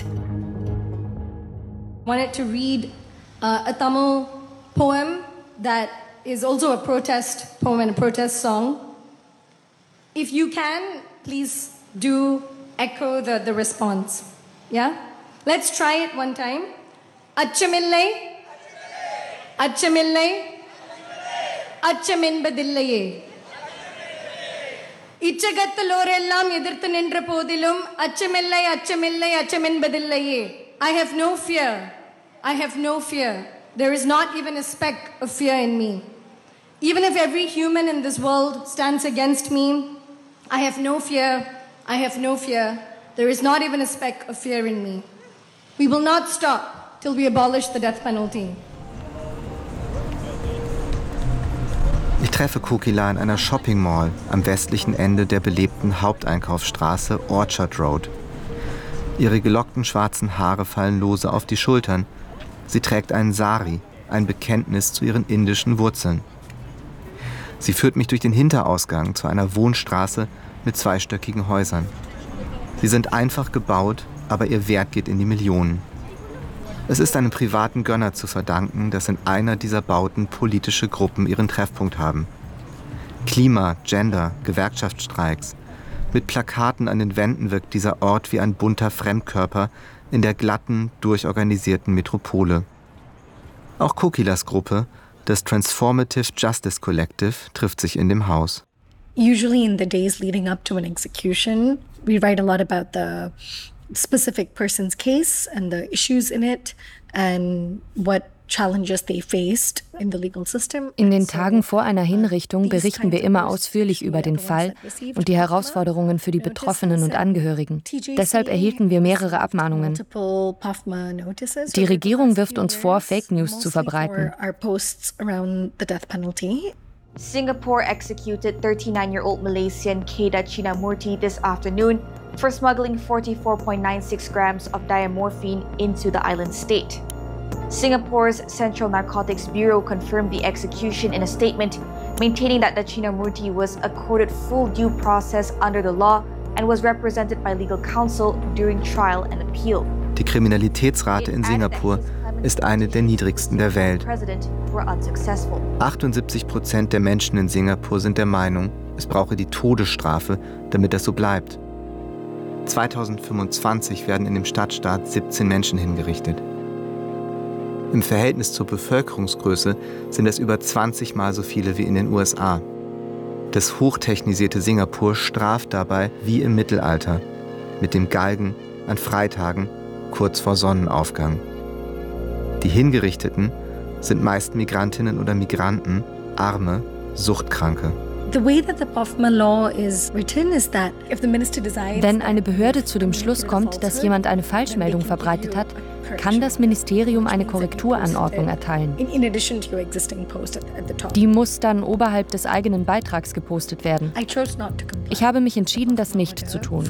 Speaker 13: I wanted to read a Tamil poem that is also a protest poem and a protest song. If you can, please do echo the response. Yeah? Let's try it one time. Achamillai. Achamillai. Achaminbadillaye. Ichagattalorellam edirthu nindra podilum achamillai achamillai achaminbadillaye. I have no fear. I have no fear. There is not even a speck of fear in me. Even if every human in this world stands against me, I have no fear. I have no fear. There is not even a speck of fear in me. We will not stop till we abolish the death penalty.
Speaker 25: Ich treffe Kokila in einer Shopping Mall am westlichen Ende der belebten Haupteinkaufsstraße Orchard Road. Ihre gelockten schwarzen Haare fallen lose auf die Schultern. Sie trägt einen Sari, ein Bekenntnis zu ihren indischen Wurzeln. Sie führt mich durch den Hinterausgang zu einer Wohnstraße mit zweistöckigen Häusern. Sie sind einfach gebaut, aber ihr Wert geht in die Millionen. Es ist einem privaten Gönner zu verdanken, dass in einer dieser Bauten politische Gruppen ihren Treffpunkt haben. Klima, Gender, Gewerkschaftsstreiks. Mit Plakaten an den Wänden wirkt dieser Ort wie ein bunter Fremdkörper in der glatten, durchorganisierten Metropole. Auch Kokilas Gruppe, das Transformative Justice Collective, trifft sich in dem Haus.
Speaker 13: Usually in the days leading up to an execution, we write a lot about the specific person's case and the issues in it and what challenges they faced in the legal system.
Speaker 2: In den Tagen vor einer Hinrichtung berichten wir immer ausführlich über den Fall und die Herausforderungen für die Betroffenen und Angehörigen. Deshalb erhielten wir mehrere Abmahnungen. Die Regierung wirft uns vor, Fake News zu verbreiten.
Speaker 3: Singapore executed 39-year-old Malaysian Kedah Chinamurti this afternoon for smuggling 44.96 grams of diamorphine into the island state. Singapore's Central Narcotics Bureau confirmed the execution in a statement, maintaining that the Chinamurti was accorded full due process under the law and was represented by legal counsel during trial and appeal.
Speaker 25: Die Kriminalitätsrate in Singapur ist eine der niedrigsten der Welt. 78% der Menschen in Singapur sind der Meinung, es brauche die Todesstrafe, damit das so bleibt. 2025 werden in dem Stadtstaat 17 Menschen hingerichtet. Im Verhältnis zur Bevölkerungsgröße sind es über 20 Mal so viele wie in den USA. Das hochtechnisierte Singapur straft dabei wie im Mittelalter, mit dem Galgen an Freitagen kurz vor Sonnenaufgang. Die Hingerichteten sind meist Migrantinnen oder Migranten, Arme, Suchtkranke.
Speaker 2: Wenn eine Behörde zu dem Schluss kommt, dass jemand eine Falschmeldung verbreitet hat, kann das Ministerium eine Korrekturanordnung erteilen. Die muss dann oberhalb des eigenen Beitrags gepostet werden. Ich habe mich entschieden, das nicht zu tun.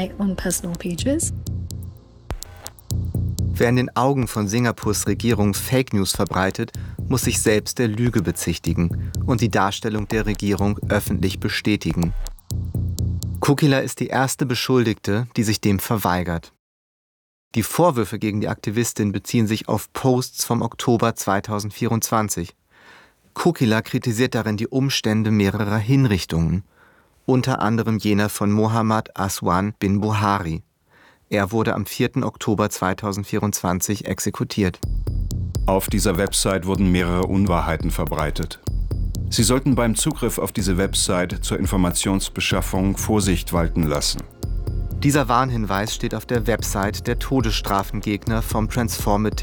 Speaker 25: Wer in den Augen von Singapurs Regierung Fake News verbreitet, muss sich selbst der Lüge bezichtigen und die Darstellung der Regierung öffentlich bestätigen. Kukila ist die erste Beschuldigte, die sich dem verweigert. Die Vorwürfe gegen die Aktivistin beziehen sich auf Posts vom Oktober 2024. Kukila kritisiert darin die Umstände mehrerer Hinrichtungen, unter anderem jener von Mohammad Aswan bin Buhari. Er wurde am 4. Oktober 2024 exekutiert.
Speaker 12: Auf dieser Website wurden mehrere Unwahrheiten verbreitet. Sie sollten beim Zugriff auf diese Website zur Informationsbeschaffung Vorsicht walten lassen.
Speaker 25: Dieser Warnhinweis steht auf der Website der Todesstrafengegner vom Transformative